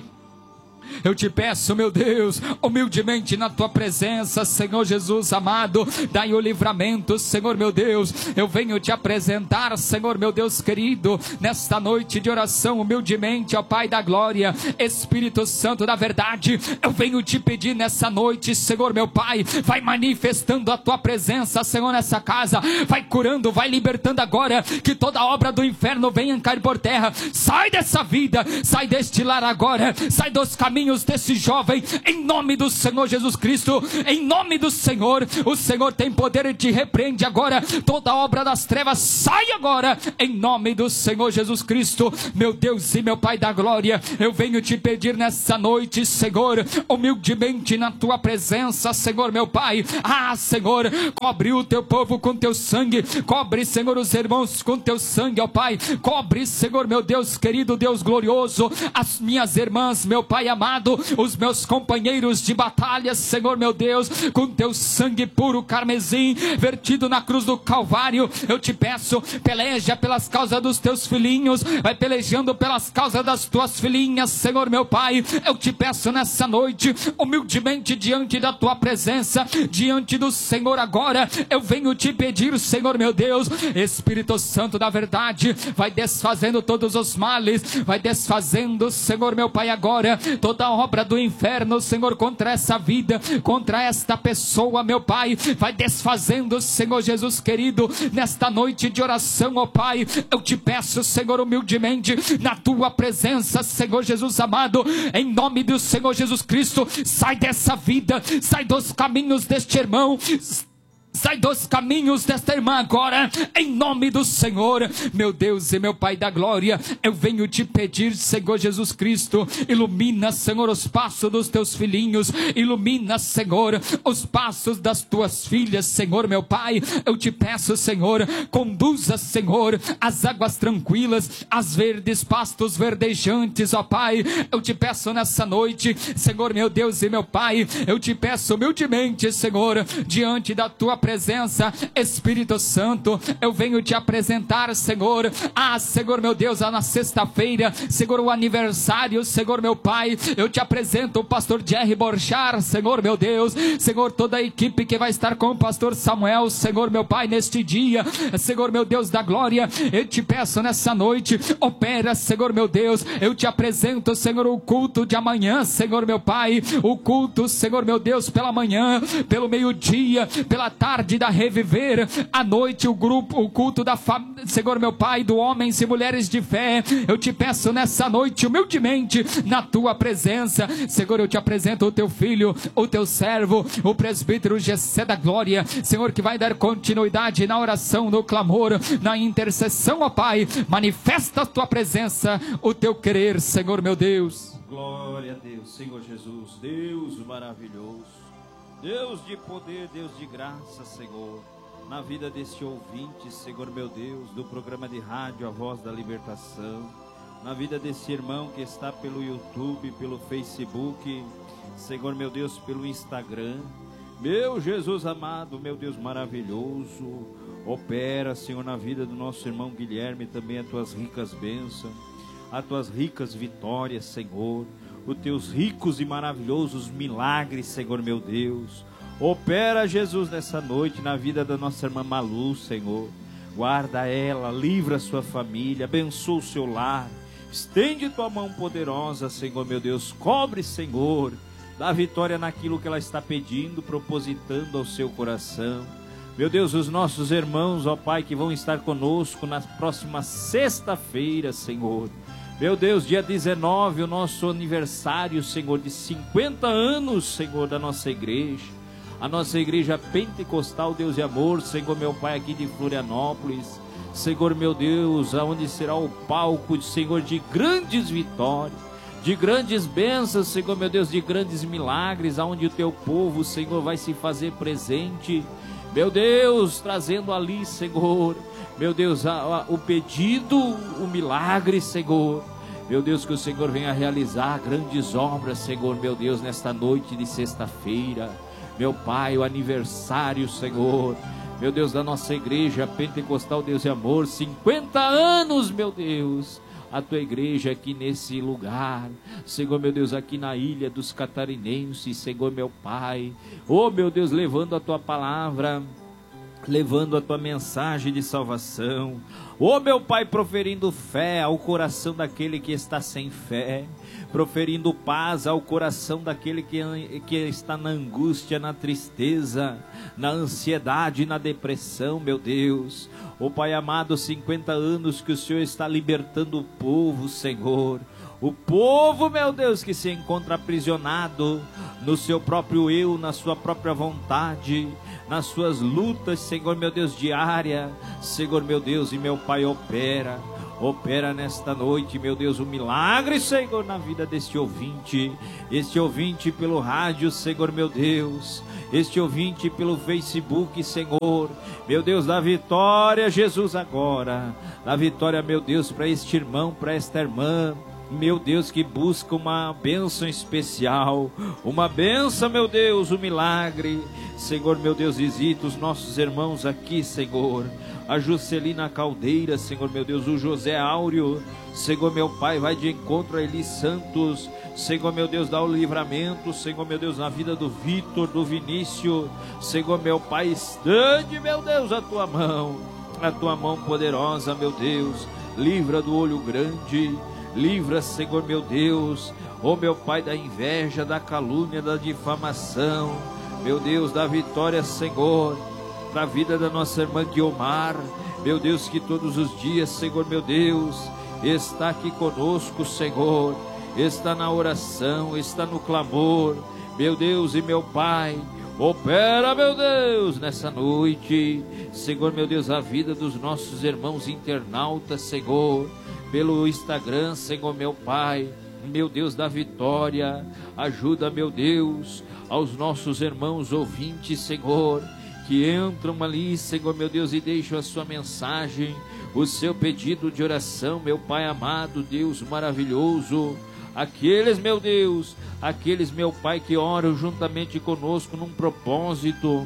Eu te peço, meu Deus, humildemente na tua presença, Senhor Jesus amado, dai o livramento, Senhor meu Deus. Eu venho te apresentar, Senhor meu Deus querido, nesta noite de oração, humildemente, ó Pai da glória, Espírito Santo da verdade. Eu venho te pedir nessa noite, Senhor meu Pai, vai manifestando a tua presença, Senhor, nessa casa, vai curando, vai libertando agora, que toda obra do inferno venha cair por terra. Sai dessa vida, sai deste lar agora, sai dos caminhos desse jovem, em nome do Senhor Jesus Cristo, em nome do Senhor. O Senhor tem poder e te repreende agora, toda obra das trevas sai agora, em nome do Senhor Jesus Cristo. Meu Deus e meu Pai da glória, eu venho te pedir nessa noite, Senhor, humildemente na tua presença, Senhor meu Pai. Senhor, cobre o teu povo com teu sangue, cobre, Senhor, os irmãos com teu sangue, ó Pai, cobre, Senhor meu Deus querido, Deus glorioso, as minhas irmãs, meu Pai amado, amado, os meus companheiros de batalha, Senhor meu Deus, com teu sangue puro carmesim, vertido na cruz do Calvário, eu te peço, peleja pelas causas dos teus filhinhos, vai pelejando pelas causas das tuas filhinhas, Senhor meu Pai. Eu te peço nessa noite, humildemente diante da tua presença, diante do Senhor agora, eu venho te pedir, Senhor meu Deus, Espírito Santo da verdade, vai desfazendo todos os males, vai desfazendo, Senhor meu Pai, agora, toda a obra do inferno, Senhor, contra essa vida, contra esta pessoa, meu Pai, vai desfazendo, Senhor Jesus querido, nesta noite de oração, ó Pai, eu te peço, Senhor, humildemente, na tua presença, Senhor Jesus amado, em nome do Senhor Jesus Cristo, sai dessa vida, sai dos caminhos deste irmão, sai dos caminhos desta irmã agora, em nome do Senhor, meu Deus e meu Pai da glória, eu venho te pedir, Senhor Jesus Cristo, ilumina, Senhor, os passos dos teus filhinhos, ilumina, Senhor, os passos das tuas filhas, Senhor, meu Pai, eu te peço, Senhor, conduza, Senhor, as águas tranquilas, as verdes pastos verdejantes, ó Pai, eu te peço nessa noite, Senhor, meu Deus e meu Pai, eu te peço humildemente, Senhor, diante da tua presença, Espírito Santo, eu venho te apresentar, Senhor, Senhor meu Deus, na sexta-feira, Senhor, o aniversário, Senhor meu Pai, eu te apresento o pastor Jerry Borchar, Senhor meu Deus, Senhor, toda a equipe que vai estar com o pastor Samuel, Senhor meu Pai, neste dia, Senhor meu Deus da glória, eu te peço nessa noite, opera, Senhor meu Deus, eu te apresento, Senhor, o culto de amanhã, Senhor meu Pai, o culto, Senhor meu Deus, pela manhã, pelo meio-dia, pela tarde da Reviver, à noite o culto da família, Senhor meu Pai, do homens e mulheres de fé, eu te peço nessa noite, humildemente, na tua presença, Senhor, eu te apresento o teu filho, o teu servo, o presbítero Gessé da glória, Senhor, que vai dar continuidade na oração, no clamor, na intercessão, ó Pai, manifesta a tua presença, o teu querer, Senhor meu Deus. Glória a Deus, Senhor Jesus, Deus maravilhoso, Deus de poder, Deus de graça, Senhor, na vida deste ouvinte, Senhor meu Deus, do programa de rádio A Voz da Libertação, na vida desse irmão que está pelo YouTube, pelo Facebook, Senhor meu Deus, pelo Instagram, meu Jesus amado, meu Deus maravilhoso, opera, Senhor, na vida do nosso irmão Guilherme, também as tuas ricas bênçãos, as tuas ricas vitórias, Senhor, os teus ricos e maravilhosos milagres, Senhor meu Deus. Opera, Jesus, nessa noite na vida da nossa irmã Malu, Senhor. Guarda ela, livra a sua família, abençoa o seu lar. Estende tua mão poderosa, Senhor meu Deus. Cobre, Senhor, dá vitória naquilo que ela está pedindo, propositando ao seu coração. Meu Deus, os nossos irmãos, ó Pai, que vão estar conosco na próxima sexta-feira, Senhor. Meu Deus, dia 19, o nosso aniversário, Senhor, de 50 anos, Senhor, da nossa igreja. A nossa igreja pentecostal, Deus de amor, Senhor, meu Pai, aqui de Florianópolis. Senhor, meu Deus, aonde será o palco, Senhor, de grandes vitórias, de grandes bênçãos, Senhor, meu Deus, de grandes milagres, aonde o teu povo, Senhor, vai se fazer presente. Meu Deus, trazendo ali, Senhor, meu Deus, o pedido, o milagre, Senhor. Meu Deus, que o Senhor venha realizar grandes obras, Senhor, meu Deus, nesta noite de sexta-feira. Meu Pai, o aniversário, Senhor, meu Deus, da nossa igreja pentecostal, Deus de amor, 50 anos, meu Deus. A tua igreja aqui nesse lugar, Senhor, meu Deus, aqui na ilha dos Catarinenses, Senhor, meu Pai. Oh, meu Deus, levando a tua palavra, levando a tua mensagem de salvação. Oh, meu Pai, proferindo fé ao coração daquele que está sem fé, proferindo paz ao coração daquele que está na angústia, na tristeza, na ansiedade, na depressão, meu Deus. Oh, Pai amado, 50 anos que o Senhor está libertando o povo, Senhor. O povo, meu Deus, que se encontra aprisionado no seu próprio eu, na sua própria vontade, nas suas lutas, Senhor, meu Deus, diária. Senhor, meu Deus e meu Pai, opera nesta noite, meu Deus, um milagre, Senhor, na vida deste ouvinte, este ouvinte pelo rádio, Senhor, meu Deus, este ouvinte pelo Facebook, Senhor, meu Deus, dá vitória, Jesus, agora, dá vitória, meu Deus, para este irmão, para esta irmã, meu Deus, que busca uma bênção especial, uma bênção, meu Deus, um milagre. Senhor, meu Deus, visita os nossos irmãos aqui, Senhor, a Juscelina Caldeira, Senhor, meu Deus, o José Áureo, Senhor, meu Pai, vai de encontro a Eli Santos, Senhor, meu Deus, dá o livramento, Senhor, meu Deus, na vida do Vitor, do Vinícius, Senhor, meu Pai, estende, meu Deus, a tua mão poderosa, meu Deus, livra do olho grande, livra, Senhor, meu Deus, oh meu Pai, da inveja, da calúnia, da difamação, meu Deus, da vitória, Senhor, para a vida da nossa irmã Guiomar, meu Deus, que todos os dias, Senhor, meu Deus, está aqui conosco, Senhor, está na oração, está no clamor, meu Deus e meu Pai, opera, meu Deus, nessa noite, Senhor, meu Deus, a vida dos nossos irmãos internautas, Senhor, pelo Instagram, Senhor, meu Pai, meu Deus da vitória, ajuda, meu Deus, aos nossos irmãos ouvintes, Senhor, que entram ali, Senhor, meu Deus, e deixam a sua mensagem, o seu pedido de oração, meu Pai amado, Deus maravilhoso, aqueles, meu Deus, aqueles, meu Pai, que oram juntamente conosco num propósito,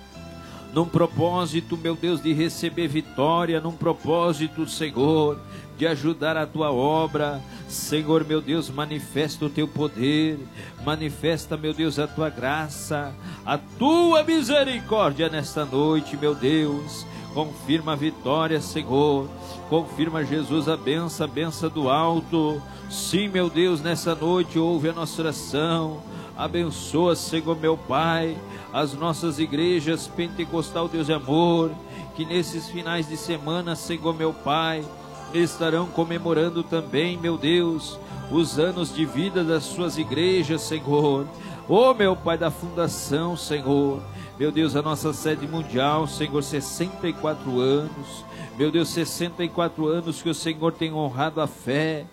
meu Deus, de receber vitória, num propósito, Senhor, de ajudar a tua obra, Senhor, meu Deus, manifesta o teu poder, manifesta, meu Deus, a tua graça, a tua misericórdia nesta noite, meu Deus, confirma a vitória, Senhor, confirma, Jesus, a benção do alto, sim, meu Deus, nessa noite ouve a nossa oração, abençoa, Senhor, meu Pai, as nossas igrejas pentecostal, Deus de amor, que nesses finais de semana, Senhor, meu Pai, estarão comemorando também, meu Deus, os anos de vida das suas igrejas, Senhor, oh meu Pai da fundação, Senhor, meu Deus, a nossa sede mundial, Senhor, 64 anos, meu Deus, 64 anos que o Senhor tem honrado a fé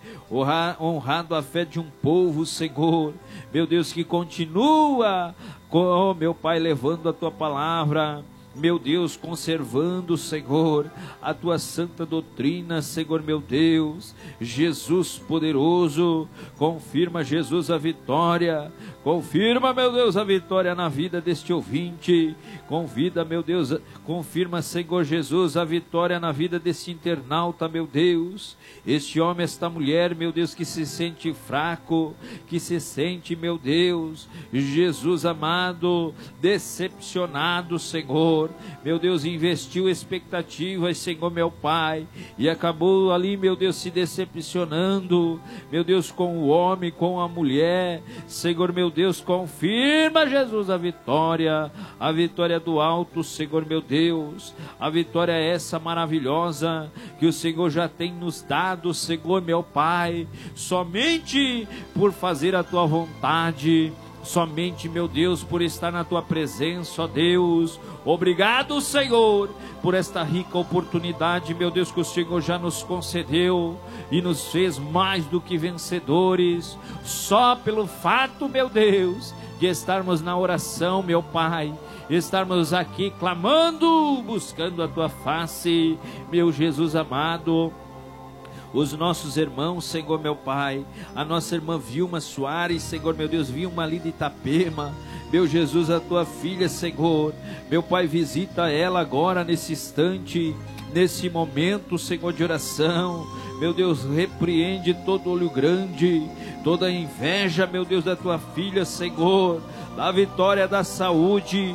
de um povo, Senhor, meu Deus, que continua, oh meu Pai, levando a tua palavra, meu Deus, conservando, Senhor, a tua santa doutrina, Senhor, meu Deus, Jesus poderoso, confirma, Jesus, a vitória, confirma, meu Deus, a vitória na vida deste ouvinte, meu Deus, confirma, Senhor Jesus, a vitória na vida desse internauta, meu Deus, este homem, esta mulher, meu Deus, que se sente fraco, que se sente, meu Deus, Jesus amado, decepcionado, Senhor, meu Deus, investiu expectativas, Senhor, meu Pai, e acabou ali, meu Deus, se decepcionando, meu Deus, com o homem, com a mulher, Senhor, meu Deus, confirma, Jesus, a vitória do alto, Senhor, meu Deus, a vitória é essa maravilhosa, que o Senhor já tem nos dado, Senhor, meu Pai, somente por fazer a tua vontade, somente, meu Deus, por estar na tua presença, ó Deus, obrigado, Senhor, por esta rica oportunidade, meu Deus, que o Senhor já nos concedeu e nos fez mais do que vencedores, só pelo fato, meu Deus, de estarmos na oração, meu Pai, estarmos aqui clamando, buscando a tua face, meu Jesus amado, os nossos irmãos, Senhor, meu Pai, a nossa irmã Vilma Soares, Senhor, meu Deus, Vilma ali de Itapema, meu Jesus, a tua filha, Senhor, meu Pai, visita ela agora nesse instante, nesse momento, Senhor, de oração, meu Deus, repreende todo olho grande, toda inveja, meu Deus, da tua filha, Senhor, da vitória da saúde,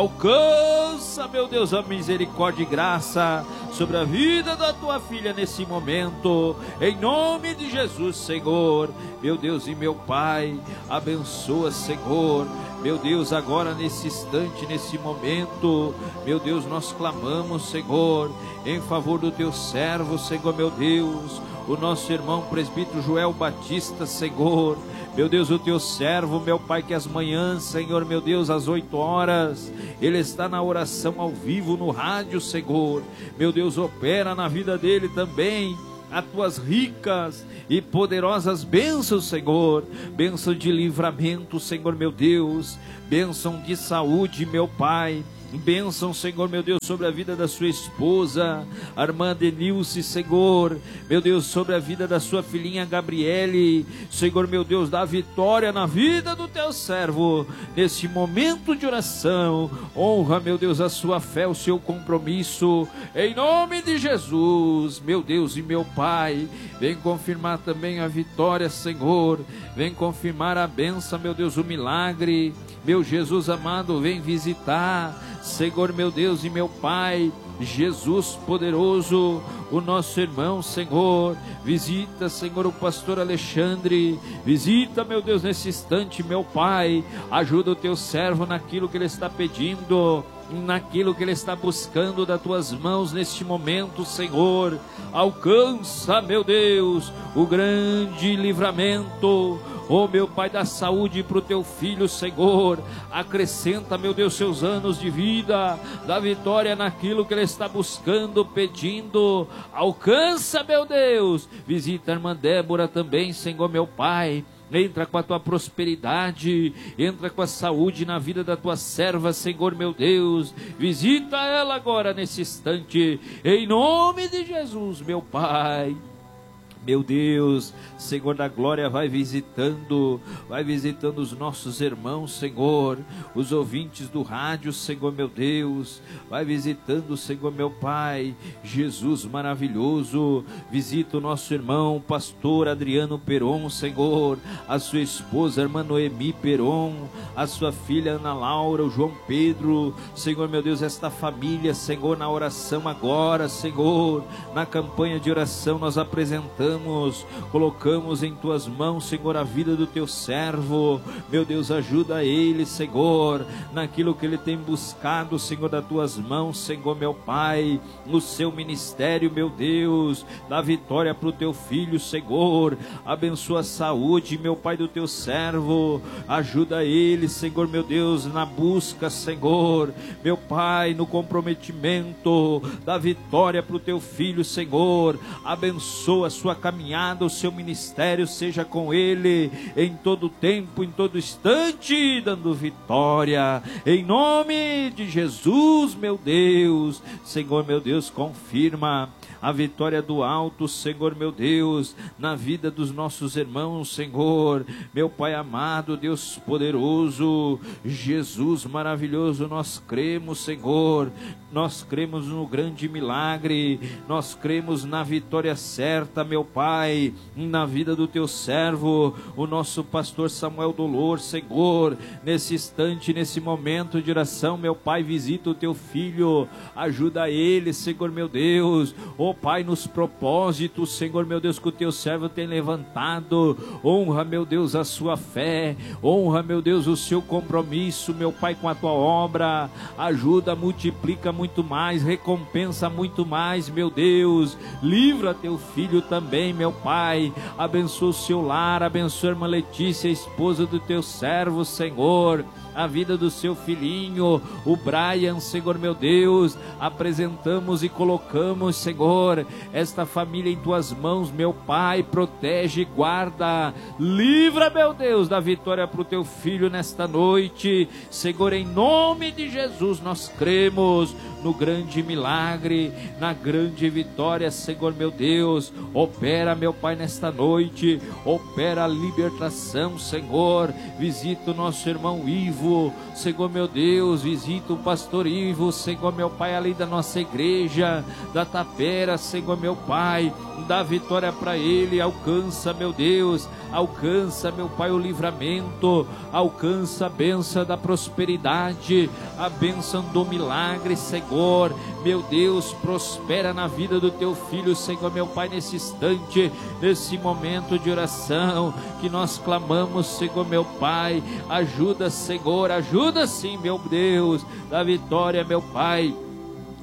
alcança, meu Deus, a misericórdia e graça sobre a vida da tua filha nesse momento, em nome de Jesus, Senhor, meu Deus e meu Pai, abençoa, Senhor, meu Deus, agora nesse instante, nesse momento, meu Deus, nós clamamos, Senhor, em favor do teu servo, Senhor, meu Deus, o nosso irmão presbítero Joel Batista, Senhor, meu Deus, o teu servo, meu Pai, que as manhãs, Senhor, meu Deus, às 8 horas, ele está na oração ao vivo no rádio, Senhor, meu Deus, opera na vida dele também as tuas ricas e poderosas bênçãos, Senhor, bênção de livramento, Senhor, meu Deus, bênção de saúde, meu Pai, Bênção, Senhor, meu Deus, sobre a vida da sua esposa, a irmã Denilce, Senhor, meu Deus, sobre a vida da sua filhinha Gabriele, Senhor, meu Deus, dá vitória na vida do teu servo, nesse momento de oração, honra, meu Deus, a sua fé, o seu compromisso, em nome de Jesus, meu Deus e meu Pai, vem confirmar também a vitória, Senhor, vem confirmar a bênção, meu Deus, o milagre, meu Jesus amado, vem visitar, Senhor, meu Deus e meu Pai, Jesus poderoso, o nosso irmão, Senhor, visita, Senhor, o pastor Alexandre, visita, meu Deus, nesse instante, meu Pai, ajuda o teu servo naquilo que ele está pedindo, naquilo que ele está buscando das tuas mãos neste momento, Senhor, alcança, meu Deus, o grande livramento, oh meu Pai, dá saúde para o teu filho, Senhor, acrescenta, meu Deus, seus anos de vida, dá vitória naquilo que ele está buscando, pedindo, alcança, meu Deus, visita a irmã Débora também, Senhor, meu Pai, entra com a tua prosperidade, entra com a saúde na vida da tua serva, Senhor, meu Deus, visita ela agora nesse instante, em nome de Jesus, meu Pai. Meu Deus, Senhor da glória, vai visitando os nossos irmãos, Senhor, os ouvintes do rádio, Senhor, meu Deus, vai visitando, Senhor, meu Pai, Jesus maravilhoso, visita o nosso irmão, pastor Adriano Peron, Senhor, a sua esposa, irmã Noemi Peron, a sua filha Ana Laura, o João Pedro, Senhor, meu Deus, esta família, Senhor, na oração agora, Senhor, na campanha de oração nós apresentamos, colocamos em tuas mãos, Senhor, a vida do teu servo, meu Deus, ajuda ele, Senhor, naquilo que ele tem buscado, Senhor, das tuas mãos, Senhor, meu Pai, no seu ministério, meu Deus, dá vitória para o teu filho, Senhor, abençoa a saúde, meu Pai, do teu servo, ajuda ele, Senhor, meu Deus, na busca, Senhor, meu Pai, no comprometimento, dá vitória para o teu filho, Senhor, abençoa a sua caminhada, o seu ministério, seja com ele em todo tempo, em todo instante, dando vitória, em nome de Jesus, meu Deus, Senhor, meu Deus, confirma a vitória do alto, Senhor, meu Deus, na vida dos nossos irmãos, Senhor, meu Pai amado, Deus poderoso, Jesus maravilhoso, nós cremos, Senhor, nós cremos no grande milagre, nós cremos na vitória certa, meu Pai, na vida do teu servo, o nosso pastor Samuel Dolor, Senhor, nesse instante, nesse momento de oração, meu Pai, visita o teu filho, ajuda ele, Senhor, meu Deus, oh Pai, nos propósitos, Senhor, meu Deus, que o teu servo tem levantado, honra, meu Deus, a sua fé, honra, meu Deus, o seu compromisso, meu Pai, com a tua obra, ajuda, multiplica muito mais, recompensa muito mais, meu Deus, livra teu filho também, meu Pai, abençoa o seu lar, abençoa a irmã Letícia, esposa do teu servo, Senhor, a vida do seu filhinho, o Brian, Senhor, meu Deus, apresentamos e colocamos, Senhor, esta família em tuas mãos, meu Pai, protege, guarda, livra, meu Deus, da vitória para o teu filho nesta noite, Senhor, em nome de Jesus, nós cremos no grande milagre, na grande vitória, Senhor, meu Deus, opera, meu Pai, nesta noite, opera a libertação, Senhor, visita o nosso irmão Ivo, Senhor, meu Deus, visita o pastor Ivo, Senhor, meu Pai, além da nossa igreja, da Tapera, Senhor, meu Pai, dá vitória para ele, alcança, meu Deus, alcança, meu Pai, o livramento, alcança a bênção da prosperidade, a bênção do milagre, Senhor, meu Deus, prospera na vida do teu filho, Senhor, meu Pai, nesse instante, nesse momento de oração, que nós clamamos, Senhor, meu Pai, ajuda, Senhor, ajuda sim, meu Deus, dá vitória, meu Pai,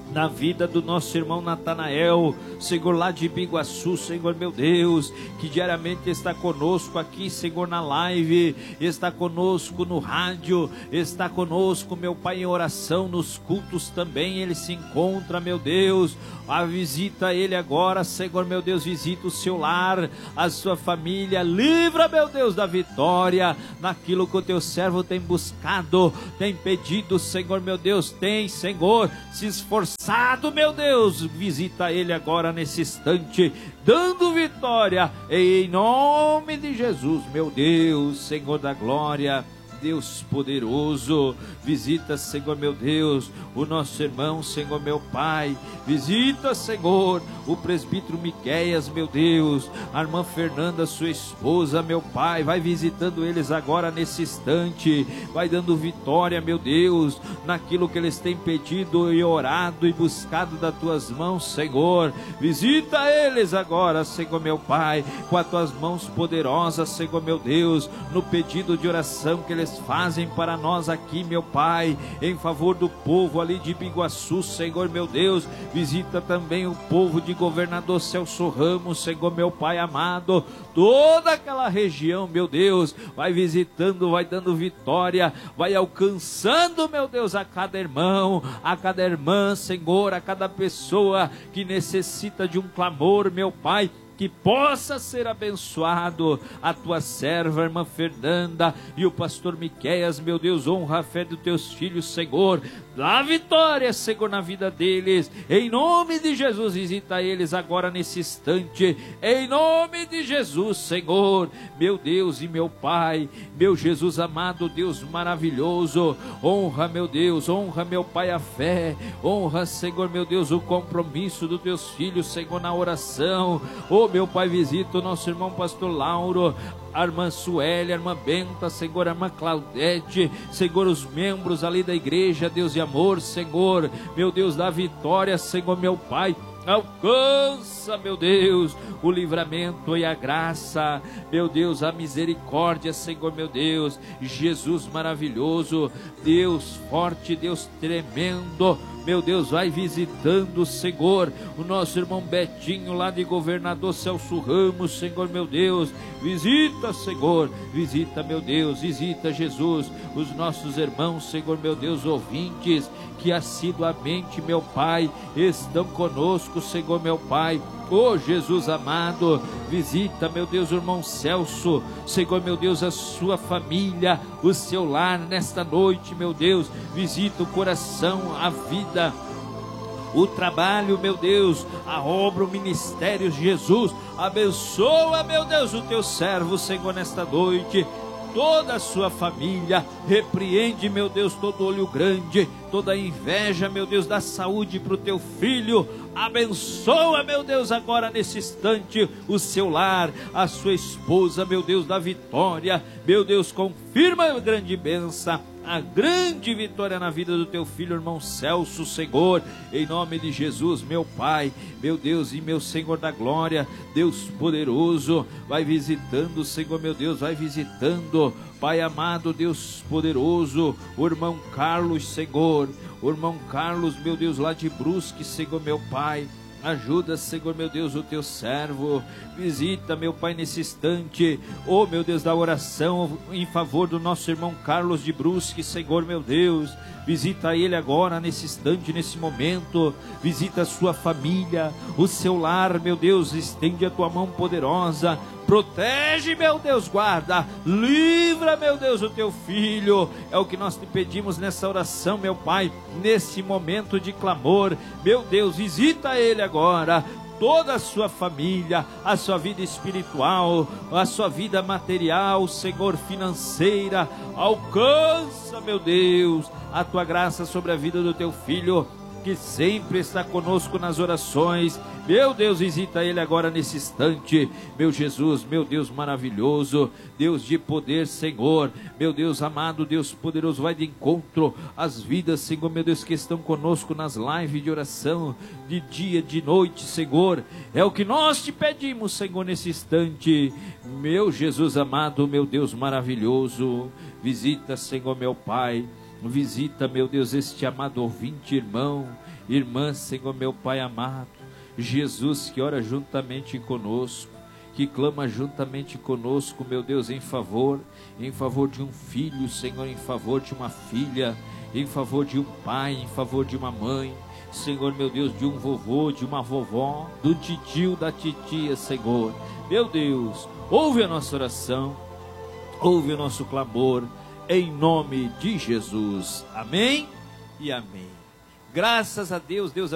na vida do nosso irmão Natanael, Senhor, lá de Biguaçu, Senhor meu Deus, que diariamente está conosco aqui, Senhor, na live, está conosco no rádio, está conosco, meu Pai, em oração, nos cultos também, ele se encontra, meu Deus, visita ele agora, Senhor meu Deus, visita o seu lar, a sua família, livra, meu Deus, da vitória, naquilo que o teu servo tem buscado, tem pedido, Senhor meu Deus, tem, Senhor, se esforçado, meu Deus, visita ele agora nesse instante, dando vitória, em nome de Jesus, meu Deus, Senhor da glória, Deus poderoso, visita, Senhor meu Deus, o nosso irmão, Senhor meu Pai, visita, Senhor, o presbítero Miqueias, meu Deus, a irmã Fernanda, sua esposa, meu Pai, vai visitando eles agora nesse instante, vai dando vitória, meu Deus, naquilo que eles têm pedido e orado e buscado das tuas mãos, Senhor, visita eles agora, Senhor meu Pai, com as tuas mãos poderosas, Senhor meu Deus, no pedido de oração que eles fazem para nós aqui, meu Pai, em favor do povo ali de Biguaçu, Senhor meu Deus, visita também o povo de Governador Celso Ramos, Senhor meu Pai amado, toda aquela região, meu Deus, vai visitando, vai dando vitória, vai alcançando, meu Deus, a cada irmão, a cada irmã, Senhor, a cada pessoa que necessita de um clamor, meu Pai, que possa ser abençoado a tua serva, irmã Fernanda, e o pastor Miqueias, meu Deus, honra a fé dos teus filhos, Senhor, dá vitória, Senhor, na vida deles, em nome de Jesus, visita eles agora nesse instante, em nome de Jesus, Senhor, meu Deus e meu Pai, meu Jesus amado, Deus maravilhoso, honra, meu Deus, honra, meu Pai, a fé, honra, Senhor, meu Deus, o compromisso dos teus filhos, Senhor, na oração, meu Pai, visita o nosso irmão pastor Lauro, a irmã Suélia, a irmã Benta, Senhor, a irmã Claudete, Senhor, os membros ali da igreja, Deus de amor, Senhor, meu Deus, dá vitória, Senhor, meu Pai, alcança, meu Deus, o livramento e a graça, meu Deus, a misericórdia, Senhor, meu Deus, Jesus maravilhoso, Deus forte, Deus tremendo, meu Deus, vai visitando, Senhor, o nosso irmão Betinho lá de Governador Celso Ramos, Senhor, meu Deus, visita, Senhor, visita, meu Deus, visita, Jesus, os nossos irmãos, Senhor, meu Deus, ouvintes, que assiduamente, meu Pai, estão conosco, Senhor, meu Pai, oh Jesus amado, visita, meu Deus, o irmão Celso, Senhor, meu Deus, a sua família, o seu lar nesta noite, meu Deus, visita o coração, a vida, o trabalho, meu Deus, a obra, o ministério, Jesus, abençoa, meu Deus, o teu servo, Senhor, nesta noite, toda a sua família, repreende, meu Deus, todo olho grande, toda inveja, meu Deus, dá saúde para o teu filho, abençoa, meu Deus, agora nesse instante, o seu lar, a sua esposa, meu Deus, da vitória, meu Deus, confirma a grande bênção, a grande vitória na vida do teu filho, irmão Celso, Senhor, em nome de Jesus, meu Pai, meu Deus e meu Senhor da glória, Deus poderoso, vai visitando, Senhor, meu Deus, vai visitando, Pai amado, Deus poderoso, o irmão Carlos, Senhor, o irmão Carlos, meu Deus, lá de Brusque, Senhor, meu Pai, ajuda, Senhor, meu Deus, o teu servo, visita, meu Pai, nesse instante, oh, meu Deus, da oração em favor do nosso irmão Carlos de Brusque, Senhor, meu Deus, visita ele agora, nesse instante, nesse momento, visita a sua família, o seu lar, meu Deus, estende a tua mão poderosa, protege, meu Deus, guarda, livra, meu Deus, o teu filho, é o que nós te pedimos nessa oração, meu Pai, nesse momento de clamor, meu Deus, visita ele agora, toda a sua família, a sua vida espiritual, a sua vida material, Senhor, financeira, alcança, meu Deus, a tua graça sobre a vida do teu filho, que sempre está conosco nas orações, meu Deus, visita ele agora nesse instante, meu Jesus, meu Deus maravilhoso, Deus de poder, Senhor, meu Deus amado, Deus poderoso, vai de encontro às vidas, Senhor, meu Deus, que estão conosco nas lives de oração, de dia, de noite, Senhor, é o que nós te pedimos, Senhor, nesse instante, meu Jesus amado, meu Deus maravilhoso, visita, Senhor, meu Pai, visita, meu Deus, este amado ouvinte, irmão, irmã, Senhor, meu Pai amado, Jesus, que ora juntamente conosco, que clama juntamente conosco, meu Deus, em favor de um filho, Senhor, em favor de uma filha, em favor de um pai, em favor de uma mãe, Senhor, meu Deus, de um vovô, de uma vovó, do titio, da titia, Senhor, meu Deus, ouve a nossa oração, ouve o nosso clamor, em nome de Jesus, amém e amém. Graças a Deus, Deus